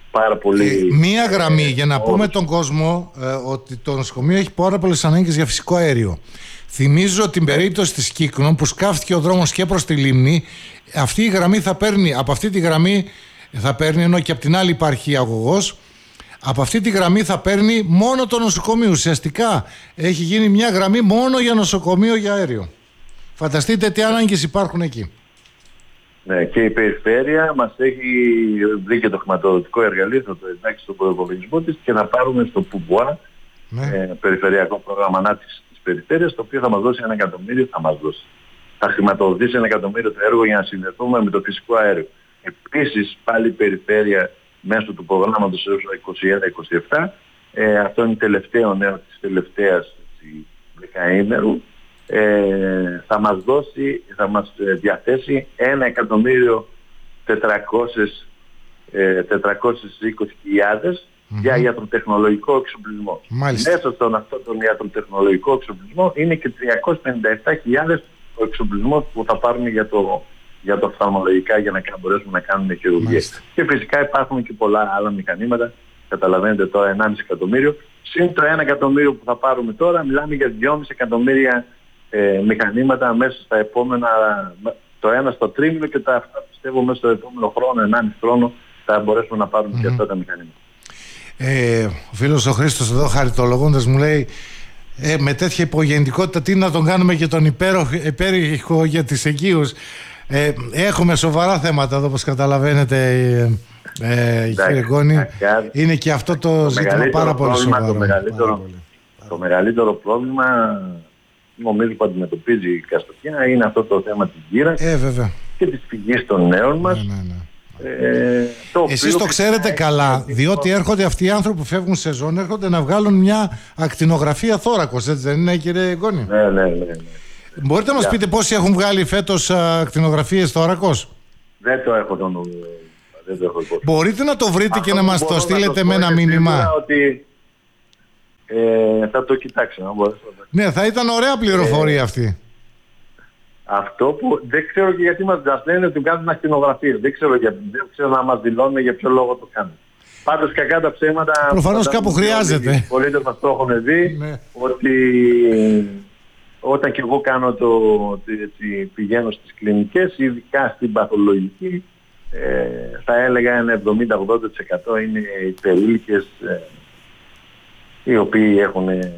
πάρα πολύ...
Ε, μία γραμμή,
ε,
για να
όρους.
πούμε τον κόσμο ε, ότι το νοσοκομείο έχει πάρα πολλές ανάγκες για φυσικό αέριο. Θυμίζω την περίπτωση της Κύκνων που σκάφτηκε ο δρόμος και προς τη λίμνη. Αυτή η γραμμή θα παίρνει, από αυτή τη γραμμή θα παίρνει, ενώ και από την άλλη υπάρχει αγωγός, από αυτή τη γραμμή θα παίρνει μόνο το νοσοκομείο. Ουσιαστικά έχει γίνει μια γραμμή μόνο για νοσοκομείο για αέριο. Φανταστείτε τι ανάγκες υπάρχουν εκεί.
Ναι, και η περιφέρεια μας έχει βρει και το χρηματοδοτικό εργαλείο, θα το εντάξει στον προϋπολογισμό της και να πάρουμε στο Πουμπουά,
Ναι.
ε, περιφερειακό πρόγραμμα ανάπτυξης της περιφέρειας, το οποίο θα μας δώσει ένα εκατομμύριο, θα μας δώσει. Θα χρηματοδοτήσει ένα εκατομμύριο το έργο για να συνδεθούμε με το φυσικό αέριο. Επίσης, πάλι η περιφέρεια μέσω του προγράμματος είκοσι ένα είκοσι επτά, ε, αυτό είναι τελευταίο νέο της τελευταίας δεκαήμερου, ε, θα μας δώσει, θα μας διαθέσει ένα εκατομμύριο τετρακόσιες είκοσι χιλιάδες mm-hmm. για ιατροτεχνολογικό εξοπλισμό.
Μάλιστα.
Μέσα στον αυτόν τον ιατροτεχνολογικό εξοπλισμό είναι και τριακόσιες πενήντα επτά χιλιάδες ο εξοπλισμός που θα πάρουμε για το, για το οφθαλμολογικά για να μπορέσουμε να κάνουμε χειρουργίες. Και φυσικά υπάρχουν και πολλά άλλα μηχανήματα. Καταλαβαίνετε τώρα ενάμιση εκατομμύριο. Συν το ένα εκατομμύριο που θα πάρουμε τώρα, μιλάμε για δυόμιση εκατομμύρια ε, μηχανήματα μέσα στα επόμενα, το ένα στο τρίμηνο και τα αυτά πιστεύω μέσα στο επόμενο χρόνο, ενάμιση χρόνο θα μπορέσουμε να πάρουμε mm-hmm. και αυτά τα μηχανήματα.
Ε, ο φίλος ο Χρήστος εδώ χαριτολογώντας μου λέει ε, με τέτοια υπογεννητικότητα τι να τον κάνουμε και τον υπέρηχο για τις εγκύους. Ε, έχουμε σοβαρά θέματα εδώ όπως καταλαβαίνετε ε, ε, κύριε Γκόνη. Είναι και αυτό το, το ζήτημα πάρα πολύ σοβαρό.
Το μεγαλύτερο, πολύ. Το μεγαλύτερο πρόβλημα νομίζω που αντιμετωπίζει η Καστοριά είναι αυτό το θέμα της γύρας
ε, βέβαια.
και της φυγής των νέων μας.
Ναι, ναι, ναι.
Ε, το
Εσείς το ξέρετε καλά, διότι έρχονται αυτοί οι άνθρωποι που φεύγουν σεζόν, έρχονται να βγάλουν μια ακτινογραφία θώρακος, έτσι δεν είναι κύριε Γκόνη?
Ναι, ναι, ναι, ναι.
Μπορείτε να μας πείτε πόσοι έχουν βγάλει φέτος ακτινογραφίες θώρακος?
Δεν το έχω τον... Δεν το έχω υπόψη.
Μπορείτε να το βρείτε
αυτό
και να μας το στείλετε με ένα μήνυμα?
Ότι, ε, θα το κοιτάξω. Να μπορέσω.
Ναι, θα ήταν ωραία πληροφορία ε, αυτή.
Αυτό που δεν ξέρω και γιατί μας λένε ότι κάνουν ακτινογραφίες. Δεν ξέρω, γιατί, δεν ξέρω να μας δηλώνουν για ποιο λόγο το κάνουν. Πάντως κακά τα ψέματα...
Προφανώς κάπου χρειάζεται.
Οι πολίτες μας το έχουν δει, ναι. Ότι όταν και εγώ κάνω το, έτσι, πηγαίνω στις κλινικές, ειδικά στην παθολογική, ε, θα έλεγα ένα εβδομήντα με ογδόντα τοις εκατό είναι οι περίλικες ε, οι οποίοι έχουν ε,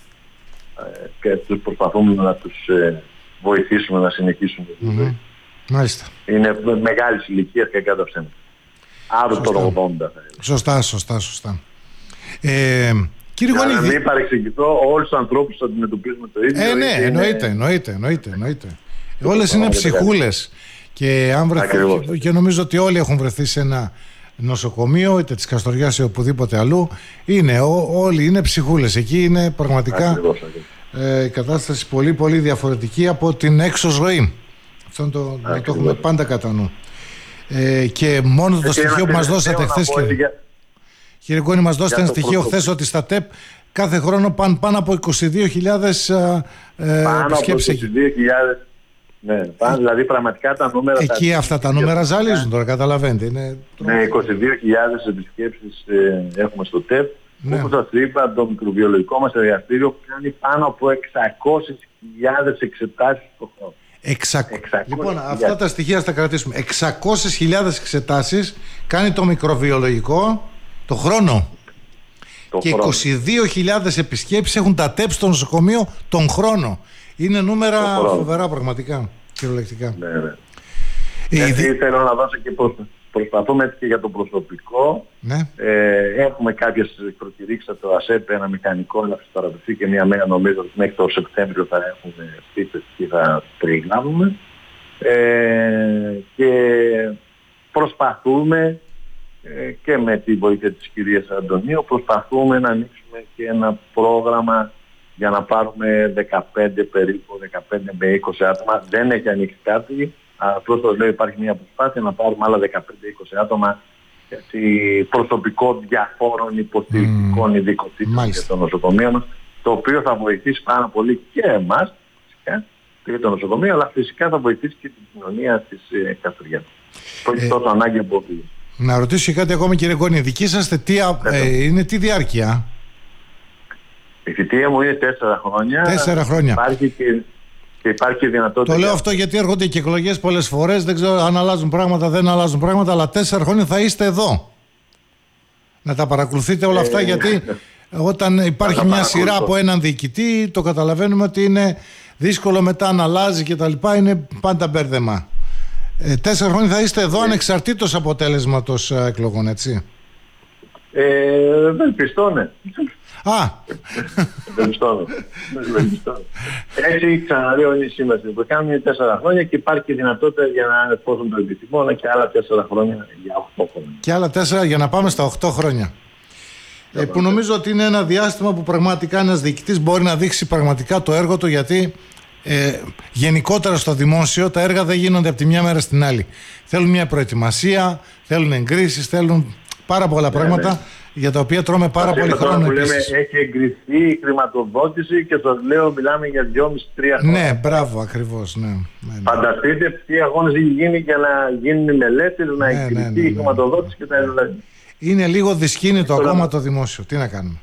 και τους προσπαθούμε να τους ε, βοηθήσουμε να συνεχίσουν.
Mm-hmm. Μάλιστα.
Είναι μεγάλης ηλικίας και κάτω ψέματα. Άρα το ογδόντα θα έλεγα.
Σωστά, σωστά, σωστά. Ε, κύριε
Για
Γονίδη...
να μην παρεξηγηθώ, όλους τους ανθρώπους θα αντιμετωπίζουμε το ίδιο.
Ε, ναι,
είναι...
εννοείται, εννοείται, εννοείται, εννοείται. Όλες είναι ψυχούλες. Και, αν βρεθεί, και νομίζω ότι όλοι έχουν βρεθεί σε ένα νοσοκομείο, είτε της Καστοριάς ή οπουδήποτε αλλού. Είναι, ό, όλοι είναι ψυχούλες. Εκεί είναι πραγματικά ακριβώς, ακριβώς. Ε, η κατάσταση πολύ πολύ διαφορετική από την έξω ζωή. Αυτό το, να το έχουμε πάντα κατά νου. Ε, και μόνο το στοιχείο που μας δώσατε χθες, κύριε, για... κύριε Γκόνη, μας δώσατε ένα στοιχείο χθες ότι στα ΤΕΠ κάθε χρόνο πάνε πάνω από είκοσι δύο χιλιάδες ε, επισκέψεις εκεί.
Ναι, πάνε, δηλαδή πραγματικά τα νούμερα...
Εκεί
τα...
αυτά τα νούμερα ζαλίζουν τώρα, καταλαβαίνετε. Είναι...
Ναι, είκοσι δύο χιλιάδες επισκέψεις ε, έχουμε στο ΤΕΠ. Ναι. Όπως σας είπα, το μικροβιολογικό μας εργαστήριο κάνει πάνω από εξακόσιες χιλιάδες εξετάσεις το χρόνο.
εξακόσιες Λοιπόν, αυτά τα στοιχεία θα τα κρατήσουμε. εξακόσιες χιλιάδες εξετάσεις κάνει το μικροβιολογικό το χρόνο. Το και χρόνο. είκοσι δύο χιλιάδες επισκέψεις έχουν τα ΤΕΠ στο νοσοκομείο τον χρόνο. Είναι νούμερα φοβερά πραγματικά, κυριολεκτικά.
Ναι, ναι. Γιατί ε, θέλω να δώσω και προς, προσπαθούμε και για το προσωπικό. Ναι. Ε, έχουμε κάποιες προκηρύξεις από το ΑΣΕΠ, ένα μηχανικό να παραδοθεί και μια μέρα νομίζω ότι μέχρι το Σεπτέμβριο θα έχουμε σπίτες και θα περιγράφουμε. Ε, και προσπαθούμε ε, και με την βοήθεια της κυρίας Αντωνίου προσπαθούμε να ανοίξουμε και ένα πρόγραμμα για να πάρουμε δεκαπέντε περίπου, δεκαπέντε με είκοσι άτομα. Δεν έχει ανοίξει κάτι. Απλώς το λέω, υπάρχει μια προσπάθεια να πάρουμε άλλα δεκαπέντε είκοσι άτομα έτσι, προσωπικό διαφόρων υποστηρικτικών mm, ειδικοτήτων για το νοσοκομείο μας, το οποίο θα βοηθήσει πάρα πολύ και εμάς φυσικά και το νοσοκομείο, αλλά φυσικά θα βοηθήσει και την κοινωνία της ε, Καστοριάς. Που έχει τόσο ανάγκη από
Να ρωτήσω κάτι ακόμα, κύριε Γκόνη, δική σας θητεία ε, είναι τι διάρκεια?
Η θητεία μου είναι τέσσερα χρόνια.
Τέσσερα χρόνια.
Υπάρχει και, και υπάρχει δυνατότητα.
Το λέω αυτό γιατί έρχονται και εκλογές πολλές φορές. Δεν ξέρω αν αλλάζουν πράγματα, δεν αλλάζουν πράγματα, αλλά τέσσερα χρόνια θα είστε εδώ. Να τα παρακολουθείτε όλα αυτά, ε, γιατί όταν υπάρχει μια σειρά από έναν διοικητή, το καταλαβαίνουμε ότι είναι δύσκολο μετά να αλλάζει και τα λοιπά. Είναι πάντα μπέρδεμα. Ε, τέσσερα χρόνια θα είστε εδώ, ε, ανεξαρτήτως αποτέλεσματος εκλογών, έτσι?
Ε, δεν πιστώνε.
Α!
Δεν πιστώνω. Έτσι ξαναλέω, είναι η σύμβαση που κάνουμε τέσσερα χρόνια και υπάρχει δυνατότητα για να, εφόσον το επιθυμώ, και άλλα τέσσερα χρόνια για οκτώ χρόνια.
Και άλλα τέσσερα για να πάμε στα οκτώ χρόνια. Ε, που νομίζω ότι είναι ένα διάστημα που πραγματικά ένας διοικητής μπορεί να δείξει πραγματικά το έργο του, γιατί ε, γενικότερα στο δημόσιο τα έργα δεν γίνονται από τη μια μέρα στην άλλη. Θέλουν μια προετοιμασία, θέλουν εγκρίσεις, θέλουν πάρα πολλά ναι, πράγματα ναι. για τα οποία τρώμε πάρα Αυτή πολύ χρόνο.
Που λέμε, έχει εγκριθεί η χρηματοδότηση και σας λέω μιλάμε για δυόμισι με τρία χρόνια.
Ναι, μπράβο, ακριβώς. Ναι, ναι, ναι.
Φανταστείτε τι αγώνες έχει γίνει για να γίνουν μελέτες, να
ναι,
εγκριθεί
ναι, ναι, ναι.
η χρηματοδότηση και τα δηλαδή.
Είναι λίγο δυσκίνητο ακόμα το δημόσιο. Τι να κάνουμε.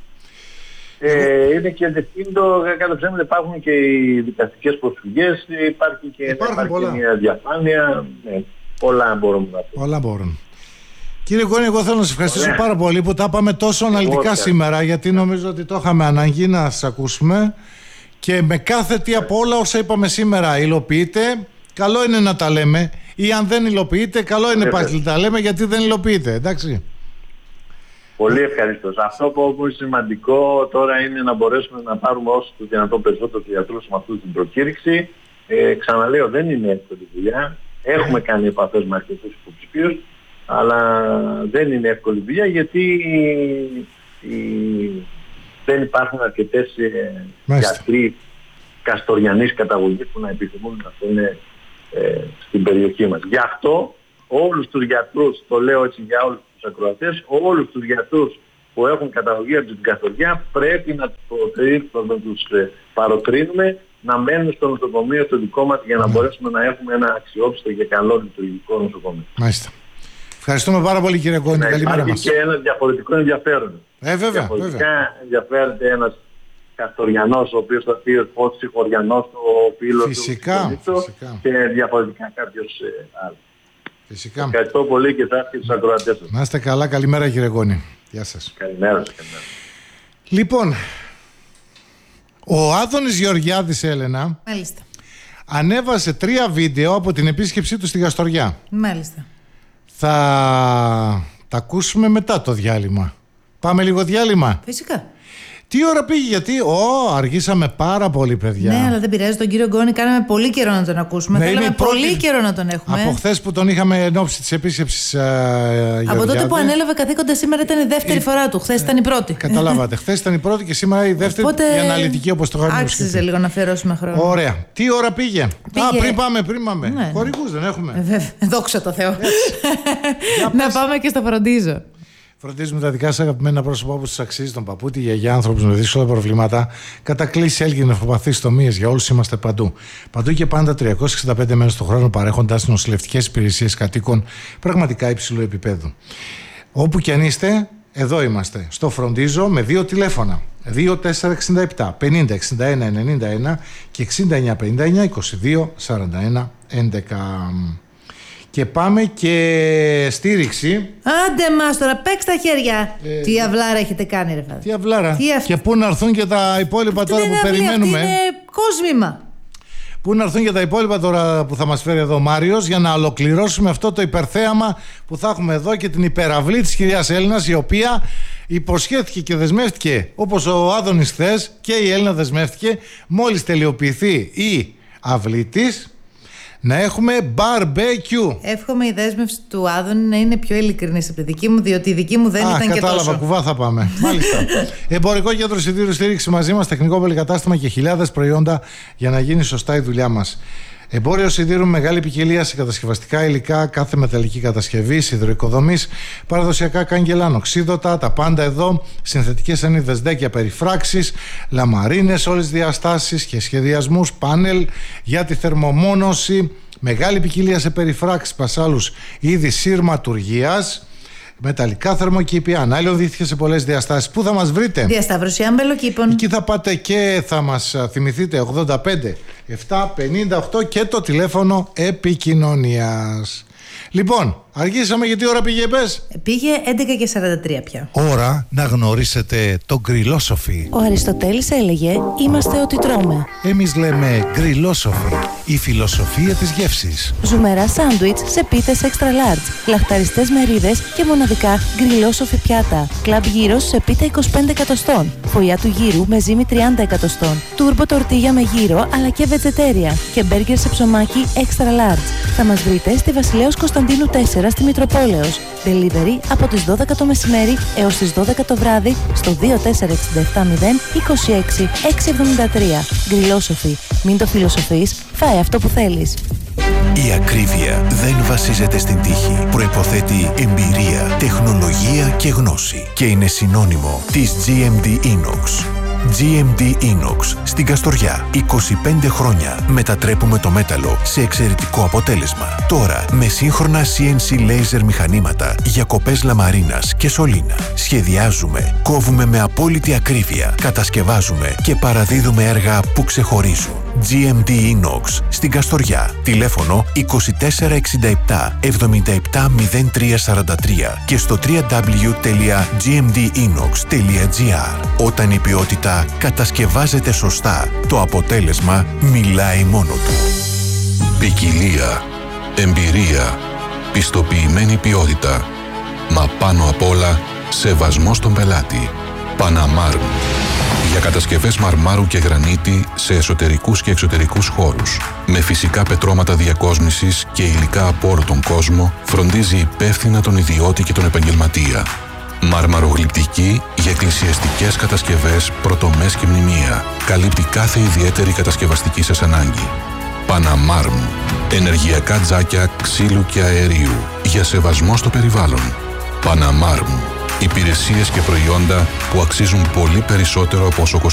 Ε, είναι και δυσκίνητο, κατά ψέματα υπάρχουν και οι δικαστικές προσφυγές, υπάρχει και, υπάρχει και μια διαφάνεια, ναι, πολλά μπορούμε να πούμε.
Πολλά μπορούν. Κύριε Γκόνη, εγώ θέλω να σας ευχαριστήσω Ωραία. πάρα πολύ που τα πάμε τόσο αναλυτικά Ωραία. σήμερα, γιατί νομίζω ότι το είχαμε ανάγκη να σας ακούσουμε και με κάθε τι από όλα όσα είπαμε σήμερα υλοποιείτε. Καλό είναι να τα λέμε, ή αν δεν υλοποιείτε, καλό είναι πάλι να τα λέμε, γιατί δεν υλοποιείτε, εντάξει.
Πολύ ευχαριστώ. Αυτό που είναι σημαντικό τώρα είναι να μπορέσουμε να πάρουμε όσο το δυνατόν περισσότερους γιατρούς με αυτή την προκήρυξη. Ε, ξαναλέω, δεν είναι εύκολη δουλειά. Έχουμε κάνει επαφές με αρκετούς υποψηφίους, αλλά δεν είναι εύκολη δουλειά, γιατί η... δεν υπάρχουν αρκετές ε, γιατροί καστοριανής καταγωγής που να επιθυμούν να είναι ε, στην περιοχή μας. Γι' αυτό όλους τους γιατρούς, το λέω έτσι για όλους τους ακροατές, όλους τους γιατρούς που έχουν καταγωγή από την Καστοριά πρέπει να τους παροτρύνουμε να μένουν στο νοσοκομείο το δικό μας, για να mm. μπορέσουμε να έχουμε ένα αξιόπιστο και καλό λειτουργικό νοσοκομείο.
Μάλιστα. Ευχαριστούμε πάρα πολύ, κύριε Γκόνη. Καλημέρα μας.
Και ένα διαφορετικό ενδιαφέρον.
Ε, βέβαια,
Διαφορετικά
βέβαια.
ενδιαφέρεται ένας Καστοριανός, ο οποίος θα πει ως ψυχοριανός, ο φίλος
φυσικά,
του
φυσικά.
και διαφορετικά κάποιος ε, άλλος.
Φυσικά.
Ευχαριστώ πολύ και εσάς και τους ακροατές σας.
Να είστε καλά, καλημέρα κύριε Γκόνη. Γεια σας.
Καλημέρα σας. Καλημέρα.
Λοιπόν, ο Άδωνης Γεωργιάδης, Έλενα,
Μάλιστα.
ανέβασε τρία βίντεο από την επίσκεψή του στη Γαστοριά.
Μάλιστα.
Θα τα ακούσουμε μετά το διάλειμμα. Πάμε λίγο διάλειμμα.
Φυσικά.
Τι ώρα πήγε, γιατί ω, αργήσαμε πάρα πολύ, παιδιά.
Ναι, αλλά δεν πειράζει, τον κύριο Γκόνη κάναμε πολύ καιρό να τον ακούσουμε. Ναι, θέλαμε πολύ πρώτη... καιρό να τον έχουμε.
Από χθες που τον είχαμε εν ώψη της επίσκεψης uh,
Από τότε που ανέλαβε καθήκοντα, σήμερα ήταν η δεύτερη η... φορά του. Χθες ήταν η πρώτη.
Καταλάβατε. Χθες ήταν η πρώτη και σήμερα η δεύτερη. Οπότε... η αναλυτική, όπως το είχαμε.
Άξιζε λίγο να αφιερώσουμε χρόνο.
Ωραία. Τι ώρα πήγε.
πήγε...
Α, πριν πάμε, πριν πάμε.
Ναι.
Χορηγούς δεν έχουμε.
Ε, βέβαια. Δόξα τω Θεώ. Να πάμε και στο φροντίζω.
Φροντίζουμε τα δικά σας αγαπημένα πρόσωπα όπως τους αξίζει, τον παππού, τη γιαγιά, άνθρωπους με δύσκολα προβλήματα. Κατά κλείσει, έλγη, νευροπαθείς τομείες, για όλους είμαστε παντού. Παντού και πάντα τριακόσιες εξήντα πέντε μέρες το χρόνο, παρέχοντας νοσηλευτικές υπηρεσίες κατοίκων πραγματικά υψηλού επίπεδου. Όπου κι αν είστε, εδώ είμαστε. Στο Φροντίζω με δύο τηλέφωνα. δύο τέσσερα έξι επτά πενήντα εξήντα ένα ενενήντα ένα και εξήντα εννιά πενήντα εννιά είκοσι δύο σαράντα ένα έντεκα. Και πάμε και στήριξη.
Άντε μας τώρα, παίξτε τα χέρια. Ε, τι αυλάρα έχετε κάνει, ρε φάδε.
Τι αυλάρα.
Τι αυ...
Και πού να έρθουν και τα υπόλοιπα
αυτή
τώρα που
αυλή,
περιμένουμε.
Αυτό είναι κόσμημα.
Πού να έρθουν και τα υπόλοιπα τώρα που θα μας φέρει εδώ ο Μάριος, για να ολοκληρώσουμε αυτό το υπερθέαμα που θα έχουμε εδώ και την υπεραυλή της κυρίας Έλληνας, η οποία υποσχέθηκε και δεσμεύτηκε, όπως ο Άδωνης χθες, και η Έλληνα δεσμεύτηκε, μόλις τελειοποιηθεί η αυλή της, να έχουμε barbecue.
Εύχομαι η δέσμευση του Άδωνη να είναι πιο ειλικρινής από τη δική μου, διότι η δική μου δεν
Α,
ήταν και τόσο.
Κατάλαβα, κουβά θα πάμε. Μάλιστα. Εμπορικό κέντρο εισιτήριου στήριξη μαζί μας, τεχνικό πολυκατάστημα και χιλιάδες προϊόντα για να γίνει σωστά η δουλειά μας. Εμπόριο σιδήρου, μεγάλη ποικιλία σε κατασκευαστικά υλικά, κάθε μεταλλική κατασκευή, σιδηροοικοδομής, παραδοσιακά κάγκελα, νοξίδωτα, τα πάντα εδώ, συνθετικές σανίδες, δέκια, περιφράξεις, λαμαρίνες, όλες διαστάσεις και σχεδιασμούς, πάνελ για τη θερμομόνωση, μεγάλη ποικιλία σε περιφράξεις, πασάλους, είδη σύρματουργίας, μεταλλικά θερμοκήπια, ανάλυον δίχτυα σε πολλές διαστάσεις. Πού θα μας βρείτε?
Διασταύρωση Αμπελοκήπων.
Εκεί θα πάτε και θα μας θυμηθείτε ογδόντα πέντε επτακόσια πενήντα οκτώ και το τηλέφωνο επικοινωνίας. Λοιπόν, αργήσαμε γιατί ώρα πήγε, πες?
Πήγε έντεκα και σαράντα τρία πια.
Ώρα να γνωρίσετε το γκριλόσοφι.
Ο Αριστοτέλης έλεγε «Είμαστε ό,τι τρώμε».
Εμείς λέμε γκριλόσοφι, η φιλοσοφία της γεύσης.
Ζουμερά σάντουιτς σε πίτες extra large, λαχταριστές μερίδες και μοναδικά γκριλόσοφι πιάτα. Κλαμπ γύρος σε πίτα είκοσι πέντε εκατοστών. Φωλιά του γύρου με ζύμη τριάντα εκατοστών. Τούρμπο τορτίγια με γύρο αλλά και βετζετέρια. Και μπέργκερ σε ψωμάκι extra large. Θα μας βρείτε στη Βασιλέως Κωνσταντίνου τέσσερα στη Μητροπόλεως. Delivery από τις δώδεκα το μεσημέρι έως τις δώδεκα το βράδυ στο δύο τέσσερα έξι επτά μηδέν είκοσι έξι εξακόσια εβδομήντα τρία. Γκριλόσοφι. Μην το φιλοσοφείς, φάε αυτό που θέλεις.
Η ακρίβεια δεν βασίζεται στην τύχη. Προϋποθέτει εμπειρία, τεχνολογία και γνώση. Και είναι συνώνυμο της τζι εμ ντι Inox. τζι εμ ντι Inox στην Καστοριά. είκοσι πέντε χρόνια μετατρέπουμε το μέταλλο σε εξαιρετικό αποτέλεσμα. Τώρα με σύγχρονα σι εν σι laser μηχανήματα για κοπές λαμαρίνας και σωλήνα. Σχεδιάζουμε, κόβουμε με απόλυτη ακρίβεια, κατασκευάζουμε και παραδίδουμε έργα που ξεχωρίζουν. τζι εμ ντι Inox στην Καστοριά. Τηλέφωνο είκοσι τέσσερα εξήντα επτά εβδομήντα επτά μηδέν τρία σαράντα τρία και στο double-u double-u double-u τελεία τζι εμ ντι inox τελεία τζι άρ. Όταν η ποιότητα κατασκευάζεται σωστά, το αποτέλεσμα μιλάει μόνο του.
Ποικιλία, εμπειρία, πιστοποιημένη ποιότητα, μα πάνω απ' όλα σεβασμό στον πελάτη. Παναμάρμ. Για κατασκευές μαρμάρου και γρανίτη σε εσωτερικούς και εξωτερικούς χώρους. Με φυσικά πετρώματα διακόσμησης και υλικά από όλο τον κόσμο, φροντίζει υπεύθυνα τον ιδιώτη και τον επαγγελματία. Μαρμαρογλυπτική για εκκλησιαστικές κατασκευές, πρωτομές και μνημεία. Καλύπτει κάθε ιδιαίτερη κατασκευαστική σας ανάγκη. Παναμάρμ. Ενεργειακά τζάκια ξύλου και αερίου. Για σεβασμό στο περιβάλλον. Παναμάρμ. Υπηρεσίες και προϊόντα που αξίζουν πολύ περισσότερο από όσο κοστίζουν.